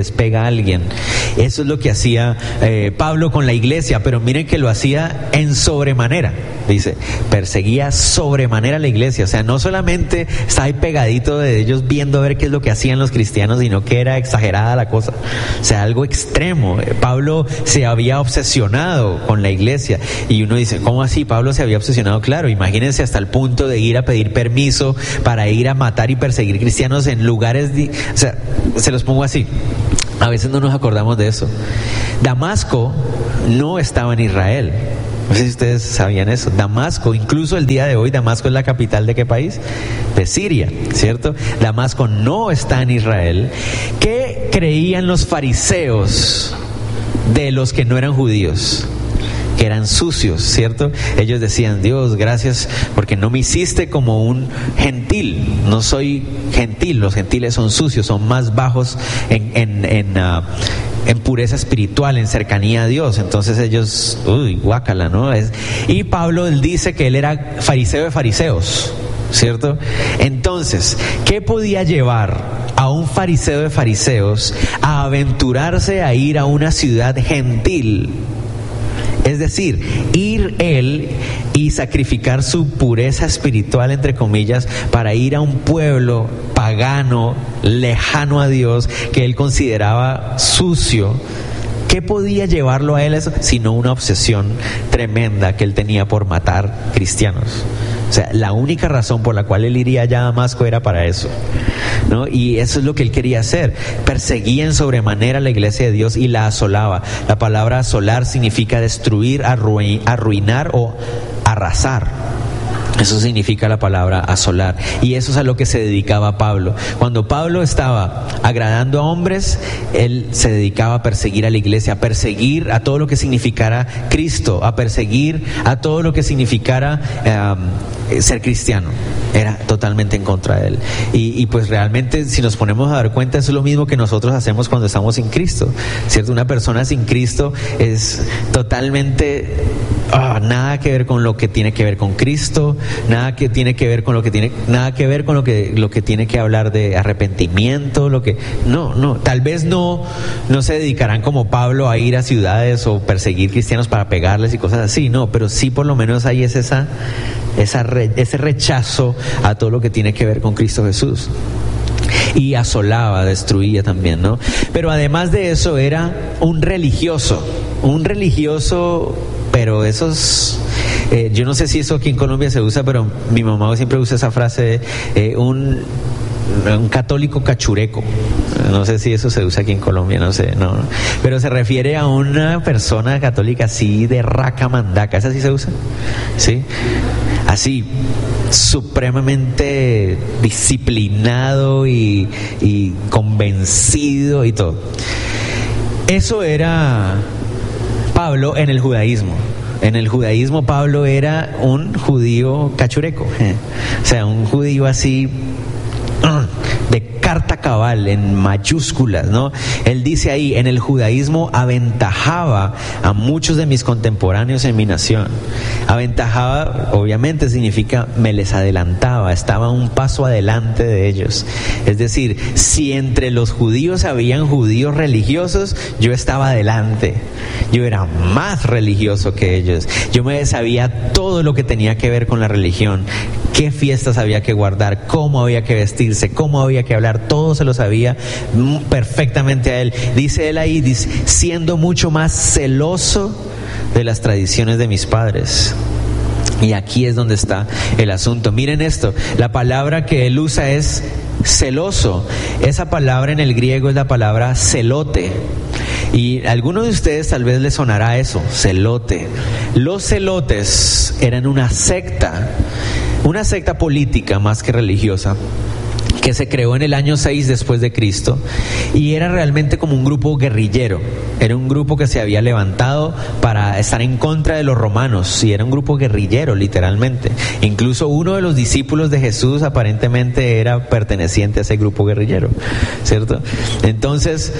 despega a alguien. Eso es lo que hacía Pablo con la iglesia, pero miren que lo hacía en sobremanera. Dice, perseguía sobremanera a la iglesia. O sea, no solamente estaba ahí pegadito de ellos viendo a ver qué es lo que hacían los cristianos, sino que era exagerada la cosa. O sea, algo extremo. Pablo se había obsesionado con la iglesia. Y uno dice, ¿cómo así? Pablo se había obsesionado. Claro, imagínense hasta el punto de ir a pedir permiso para ir a matar y perseguir cristianos en lugares... O sea, se los pongo así. A veces no nos acordamos de eso. Damasco no estaba en Israel. No sé si ustedes sabían eso. Damasco, incluso el día de hoy, Damasco es la capital ¿de qué país? De Siria, ¿cierto? Damasco no está en Israel. ¿Qué creían los fariseos de los que no eran judíos? Que eran sucios, ¿cierto? Ellos decían, Dios, gracias porque no me hiciste como un gentil. No soy gentil, los gentiles son sucios, son más bajos en pureza espiritual, en cercanía a Dios. Entonces ellos, guácala, ¿no? Y Pablo, él dice que él era fariseo de fariseos, ¿cierto? Entonces, ¿qué podía llevar a un fariseo de fariseos a aventurarse a ir a una ciudad gentil? Es decir, ir él y sacrificar su pureza espiritual, entre comillas, para ir a un pueblo pagano, lejano a Dios, que él consideraba sucio. ¿Qué podía llevarlo a él eso? Sino una obsesión tremenda que él tenía por matar cristianos. O sea, la única razón por la cual él iría allá a Damasco era para eso, ¿no? Y eso es lo que él quería hacer. Perseguía en sobremanera la iglesia de Dios y la asolaba. La palabra asolar significa destruir, arruinar o arrasar. Eso significa la palabra asolar. Y eso es a lo que se dedicaba Pablo. Cuando Pablo estaba agradando a hombres, él se dedicaba a perseguir a la iglesia, a perseguir a todo lo que significara Cristo, a perseguir a todo lo que significara ser cristiano. Era totalmente en contra de él. Y pues realmente, si nos ponemos a dar cuenta, eso es lo mismo que nosotros hacemos cuando estamos sin Cristo, ¿cierto? Una persona sin Cristo es totalmente nada que ver con lo que tiene que ver con Cristo, nada que tiene que ver con lo que tiene, nada que ver con lo que tiene que hablar de arrepentimiento, tal vez no se dedicarán como Pablo a ir a ciudades o perseguir cristianos para pegarles y cosas así, no, pero sí por lo menos hay ese rechazo a todo lo que tiene que ver con Cristo Jesús. Y asolaba, destruía también, ¿no? Pero además de eso era un religioso, pero esos, yo no sé si eso aquí en Colombia se usa, pero mi mamá siempre usa esa frase, un católico cachureco. No sé si eso se usa aquí en Colombia, no sé, no. Pero se refiere a una persona católica así de raca mandaca. ¿Esa sí se usa? ¿Sí? Así, supremamente disciplinado y convencido y todo. Eso era Pablo en el judaísmo. En el judaísmo Pablo era un judío cachureco, o sea, un judío así de carta cabal, en mayúsculas, ¿no? Él dice ahí, en el judaísmo aventajaba a muchos de mis contemporáneos en mi nación. Aventajaba, obviamente, significa me les adelantaba, estaba un paso adelante de ellos. Es decir, si entre los judíos habían judíos religiosos, yo estaba adelante. Yo era más religioso que ellos. Yo me sabía todo lo que tenía que ver con la religión. Qué fiestas había que guardar, cómo había que vestirse, cómo había que hablar, todo se lo sabía perfectamente a él. Dice él ahí, siendo mucho más celoso de las tradiciones de mis padres. Y aquí es donde está el asunto. Miren esto, la palabra que él usa es celoso. Esa palabra en el griego es la palabra celote. Y a algunos de ustedes tal vez les sonará eso, celote. Los celotes eran una secta política más que religiosa, que se creó en el año 6 después de Cristo, y era realmente como un grupo guerrillero. Era un grupo que se había levantado para estar en contra de los romanos, y era un grupo guerrillero literalmente. Incluso uno de los discípulos de Jesús aparentemente era perteneciente a ese grupo guerrillero, ¿cierto? Entonces,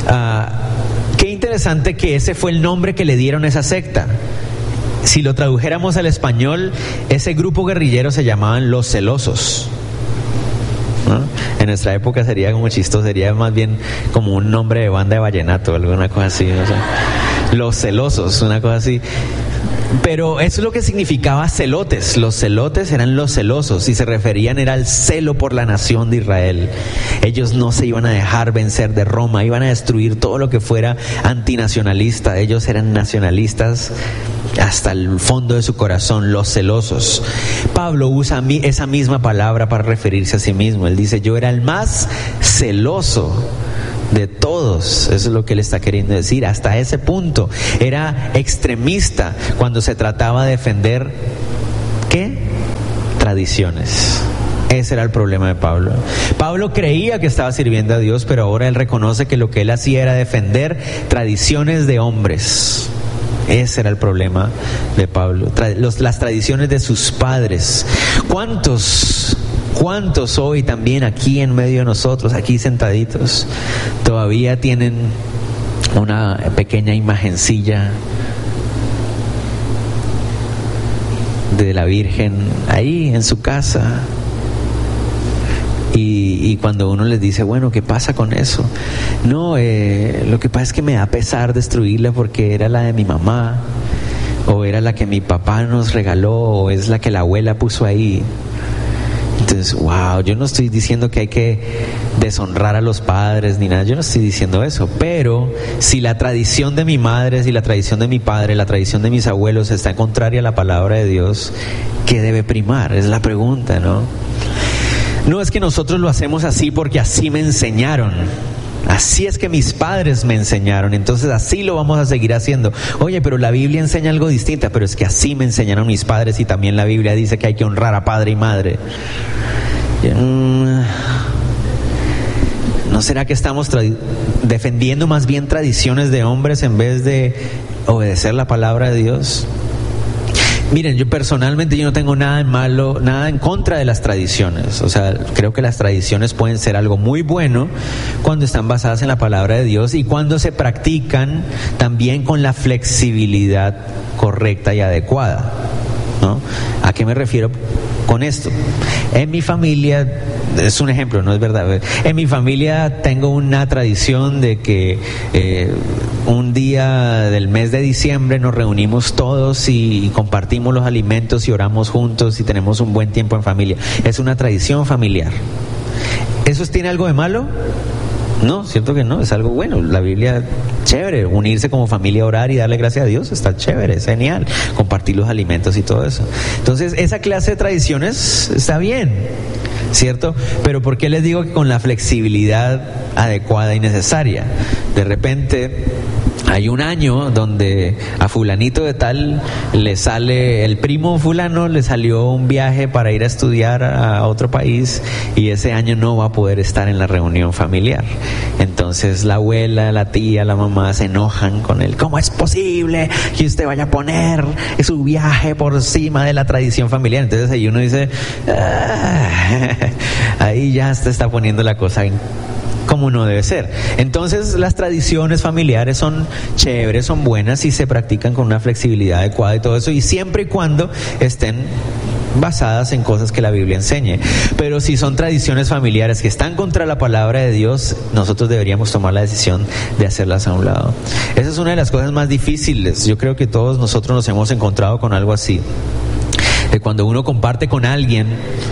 qué interesante que ese fue el nombre que le dieron a esa secta. Si lo tradujéramos al español, ese grupo guerrillero se llamaban los celosos, ¿no? En nuestra época sería como chistoso, sería más bien como un nombre de banda de vallenato, alguna cosa así, o sea, los celosos, una cosa así. Pero eso es lo que significaba celotes. Los celotes eran los celosos y se referían era al celo por la nación de Israel. Ellos no se iban a dejar vencer de Roma, iban a destruir todo lo que fuera antinacionalista. Ellos eran nacionalistas hasta el fondo de su corazón, los celosos. Pablo usa esa misma palabra para referirse a sí mismo. Él dice, yo era el más celoso de todos. Eso es lo que él está queriendo decir. Hasta ese punto era extremista cuando se trataba de defender ¿qué? Tradiciones. Ese era el problema de Pablo. Pablo creía que estaba sirviendo a Dios, pero ahora él reconoce que lo que él hacía era defender tradiciones de hombres. Ese era el problema de Pablo, las tradiciones de sus padres. ¿Cuántos hoy también aquí en medio de nosotros, aquí sentaditos, todavía tienen una pequeña imagencilla de la Virgen ahí en su casa? Y cuando uno les dice, bueno, ¿qué pasa con eso? No, lo que pasa es que me da pesar destruirla porque era la de mi mamá, o era la que mi papá nos regaló, o es la que la abuela puso ahí. Entonces, wow, yo no estoy diciendo que hay que deshonrar a los padres ni nada, yo no estoy diciendo eso, pero si la tradición de mi madre, si la tradición de mi padre, la tradición de mis abuelos está contraria a la palabra de Dios, ¿qué debe primar? Es la pregunta, ¿no? No es que nosotros lo hacemos así porque así me enseñaron. Así es que mis padres me enseñaron, entonces así lo vamos a seguir haciendo. Oye, pero la Biblia enseña algo distinto, pero es que así me enseñaron mis padres y también la Biblia dice que hay que honrar a padre y madre. ¿No será que estamos defendiendo más bien tradiciones de hombres en vez de obedecer la palabra de Dios? Miren, yo personalmente no tengo nada en malo, nada en contra de las tradiciones. O sea, creo que las tradiciones pueden ser algo muy bueno cuando están basadas en la palabra de Dios y cuando se practican también con la flexibilidad correcta y adecuada, ¿no? ¿A qué me refiero con esto? En mi familia, es un ejemplo, no es verdad. En mi familia tengo una tradición de que un día del mes de diciembre nos reunimos todos y compartimos los alimentos y oramos juntos y tenemos un buen tiempo en familia. Es una tradición familiar. ¿Eso tiene algo de malo? No, cierto que no, es algo bueno. La Biblia, chévere, unirse como familia a orar y darle gracias a Dios, está chévere, es genial, compartir los alimentos y todo eso. Entonces, esa clase de tradiciones está bien, ¿cierto? Pero ¿por qué les digo que con la flexibilidad adecuada y necesaria? De repente hay un año donde a fulanito de tal le sale, el primo fulano le salió un viaje para ir a estudiar a otro país y ese año no va a poder estar en la reunión familiar. Entonces la abuela, la tía, la mamá se enojan con él. ¿Cómo es posible que usted vaya a poner su viaje por encima de la tradición familiar? Entonces ahí uno dice, ahí ya se está poniendo la cosa en como no debe ser. Entonces las tradiciones familiares son chéveres, son buenas y se practican con una flexibilidad adecuada y todo eso, y siempre y cuando estén basadas en cosas que la Biblia enseñe. Pero si son tradiciones familiares que están contra la palabra de Dios, nosotros deberíamos tomar la decisión de hacerlas a un lado. Esa es una de las cosas más difíciles. Yo creo que todos nosotros nos hemos encontrado con algo así, de cuando uno comparte con alguien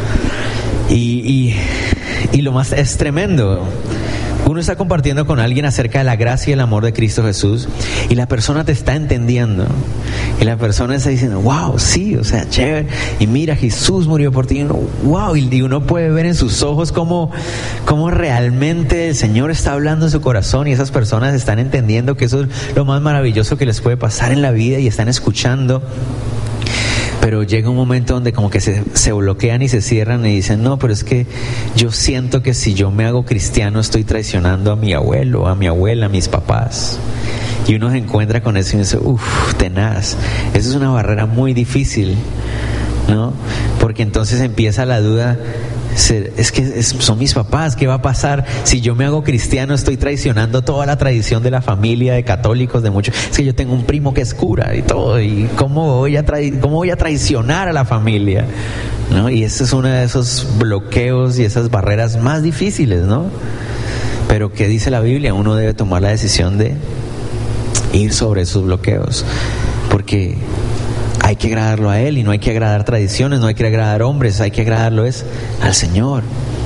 y lo más es tremendo. Uno está compartiendo con alguien acerca de la gracia y el amor de Cristo Jesús y la persona te está entendiendo y la persona está diciendo, wow, sí, o sea, chévere, y mira, Jesús murió por ti, y uno, wow, y uno puede ver en sus ojos cómo realmente el Señor está hablando en su corazón y esas personas están entendiendo que eso es lo más maravilloso que les puede pasar en la vida y están escuchando. Pero llega un momento donde como que se bloquean y se cierran y dicen, no, pero es que yo siento que si yo me hago cristiano estoy traicionando a mi abuelo, a mi abuela, a mis papás. Y uno se encuentra con eso y dice, tenaz. Esa es una barrera muy difícil, ¿no? Porque entonces empieza la duda, es que son mis papás, ¿qué va a pasar? Si yo me hago cristiano estoy traicionando toda la tradición de la familia, de católicos, de muchos. Es que yo tengo un primo que es cura y todo, y ¿cómo voy a traicionar a la familia? ¿no? Y ese es uno de esos bloqueos y esas barreras más difíciles, ¿no? Pero ¿qué dice la Biblia? Uno debe tomar la decisión de ir sobre esos bloqueos, porque hay que agradarlo a Él y no hay que agradar tradiciones, no hay que agradar hombres, hay que agradarlo es al Señor.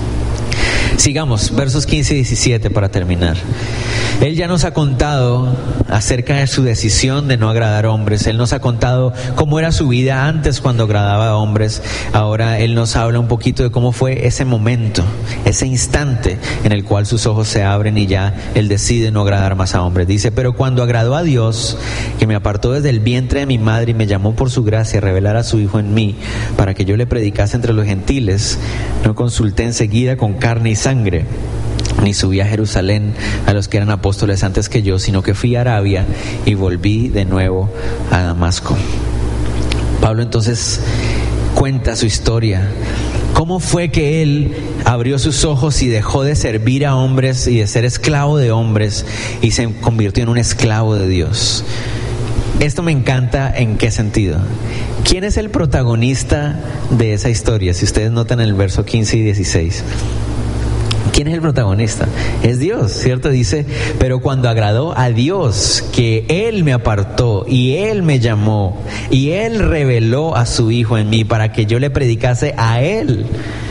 Sigamos, versos 15 y 17 para terminar. Él ya nos ha contado acerca de su decisión de no agradar a hombres. Él nos ha contado cómo era su vida antes cuando agradaba a hombres. Ahora Él nos habla un poquito de cómo fue ese momento, ese instante en el cual sus ojos se abren y ya Él decide no agradar más a hombres. Dice, pero cuando agradó a Dios, que me apartó desde el vientre de mi madre y me llamó por su gracia a revelar a su Hijo en mí, para que yo le predicase entre los gentiles, no consulté enseguida con carne y sangre, ni subí a Jerusalén a los que eran apóstoles antes que yo, sino que fui a Arabia y volví de nuevo a Damasco. Pablo entonces cuenta su historia. ¿Cómo fue que él abrió sus ojos y dejó de servir a hombres y de ser esclavo de hombres y se convirtió en un esclavo de Dios? Esto me encanta. ¿En qué sentido? ¿Quién es el protagonista de esa historia? Si ustedes notan en el verso 15 y 16. ¿Quién es el protagonista? Es Dios, ¿cierto? Dice, pero cuando agradó a Dios, que Él me apartó y Él me llamó y Él reveló a su Hijo en mí para que yo le predicase a Él.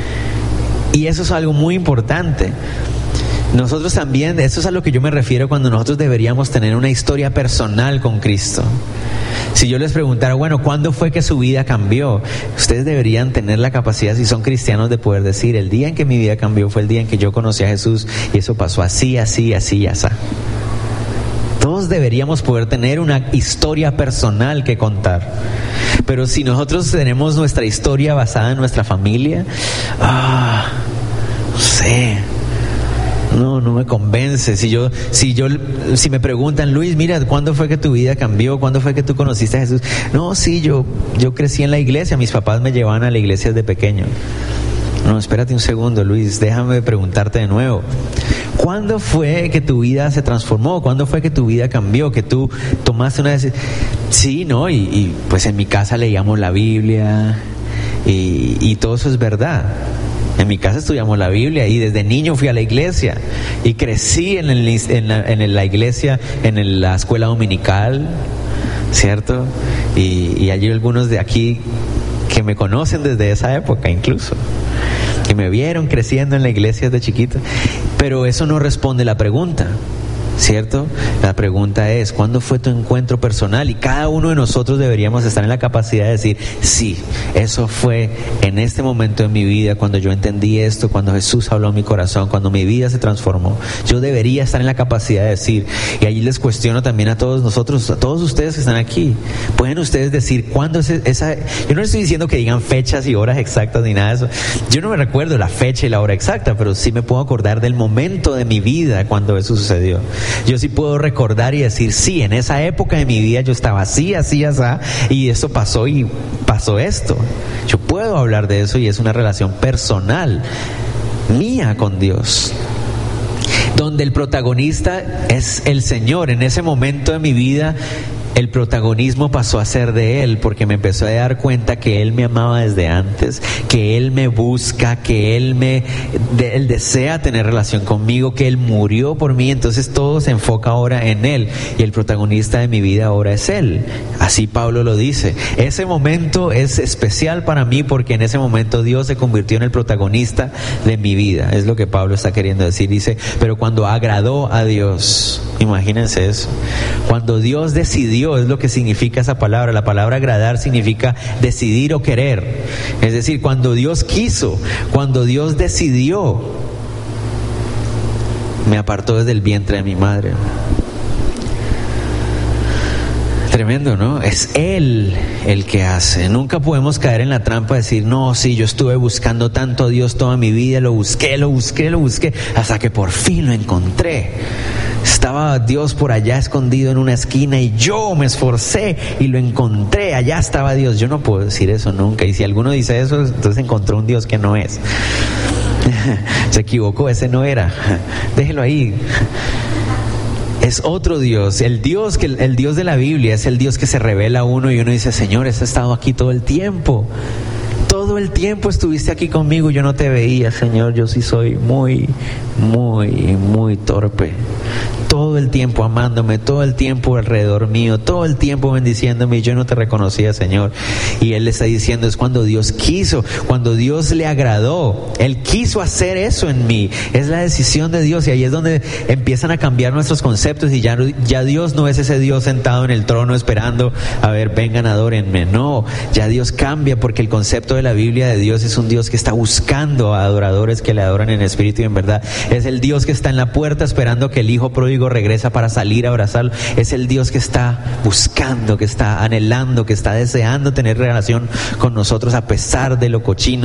Y eso es algo muy importante. Nosotros también, eso es a lo que yo me refiero cuando nosotros deberíamos tener una historia personal con Cristo. Si yo les preguntara, bueno, ¿cuándo fue que su vida cambió? Ustedes deberían tener la capacidad, si son cristianos, de poder decir, el día en que mi vida cambió fue el día en que yo conocí a Jesús y eso pasó así, así, así y así. Todos deberíamos poder tener una historia personal que contar. Pero si nosotros tenemos nuestra historia basada en nuestra familia, no sé. No me convence. Si me preguntan, Luis, mira, ¿cuándo fue que tu vida cambió? ¿Cuándo fue que tú conociste a Jesús? No, sí, yo crecí en la iglesia, mis papás me llevaban a la iglesia desde pequeño. No, espérate un segundo, Luis, déjame preguntarte de nuevo. ¿Cuándo fue que tu vida se transformó? ¿Cuándo fue que tu vida cambió? Que tú tomaste una decisión. Sí, ¿no? Y pues en mi casa leíamos la Biblia y todo eso es verdad. En mi casa estudiamos la Biblia y desde niño fui a la iglesia y crecí en la iglesia, en la escuela dominical, ¿cierto? Y hay algunos de aquí que me conocen desde esa época incluso, que me vieron creciendo en la iglesia desde chiquito. Pero eso no responde la pregunta, ¿cierto? La pregunta es, ¿cuándo fue tu encuentro personal? Y cada uno de nosotros deberíamos estar en la capacidad de decir, sí, eso fue en este momento de mi vida, cuando yo entendí esto, cuando Jesús habló en mi corazón, cuando mi vida se transformó. Yo debería estar en la capacidad de decir, y allí les cuestiono también a todos nosotros, a todos ustedes que están aquí, ¿pueden ustedes decir cuándo es esa? Yo no les estoy diciendo que digan fechas y horas exactas ni nada de eso. Yo no me recuerdo la fecha y la hora exacta, pero sí me puedo acordar del momento de mi vida cuando eso sucedió. Yo sí puedo recordar y decir, sí, en esa época de mi vida yo estaba así, así, así, y esto pasó y pasó esto. Yo puedo hablar de eso y es una relación personal mía con Dios, donde el protagonista es el Señor. En ese momento de mi vida, el protagonismo pasó a ser de Él, porque me empezó a dar cuenta que Él me amaba desde antes, que Él me busca, que Él desea tener relación conmigo, que Él murió por mí. Entonces todo se enfoca ahora en Él y el protagonista de mi vida ahora es Él. Así Pablo lo dice. Ese momento es especial para mí porque en ese momento Dios se convirtió en el protagonista de mi vida. Es lo que Pablo está queriendo decir. Dice, pero cuando agradó a Dios, imagínense eso, cuando Dios decidió, es lo que significa esa palabra. La palabra agradar significa decidir o querer. Es decir, cuando Dios quiso, cuando Dios decidió, me apartó desde el vientre de mi madre. Tremendo, ¿no? Es Él el que hace. Nunca podemos caer en la trampa de decir, no, sí, yo estuve buscando tanto a Dios toda mi vida, lo busqué, hasta que por fin lo encontré. Estaba Dios por allá escondido en una esquina y yo me esforcé y lo encontré, allá estaba Dios. Yo no puedo decir eso nunca, y si alguno dice eso, entonces encontró un Dios que no es. Se equivocó, ese no era. Déjelo ahí. Es otro Dios, el Dios de la Biblia es el Dios que se revela a uno y uno dice, Señor, has estado aquí todo el tiempo todo el tiempo estuviste aquí conmigo, yo no te veía, Señor, yo sí soy muy torpe. Todo el tiempo amándome, todo el tiempo alrededor mío, todo el tiempo bendiciéndome y yo no te reconocía, Señor. Y Él le está diciendo, es cuando Dios quiso, cuando Dios le agradó. Él quiso hacer eso en mí. Es la decisión de Dios y ahí es donde empiezan a cambiar nuestros conceptos y ya Dios no es ese Dios sentado en el trono esperando, a ver, vengan, adórenme. No, ya Dios cambia porque el concepto de la Biblia de Dios es un Dios que está buscando a adoradores que le adoran en espíritu y en verdad. Es el Dios que está en la puerta esperando que el hijo pródigo regresa para salir a abrazarlo. Es el Dios que está buscando, que está anhelando, que está deseando tener relación con nosotros a pesar de lo cochino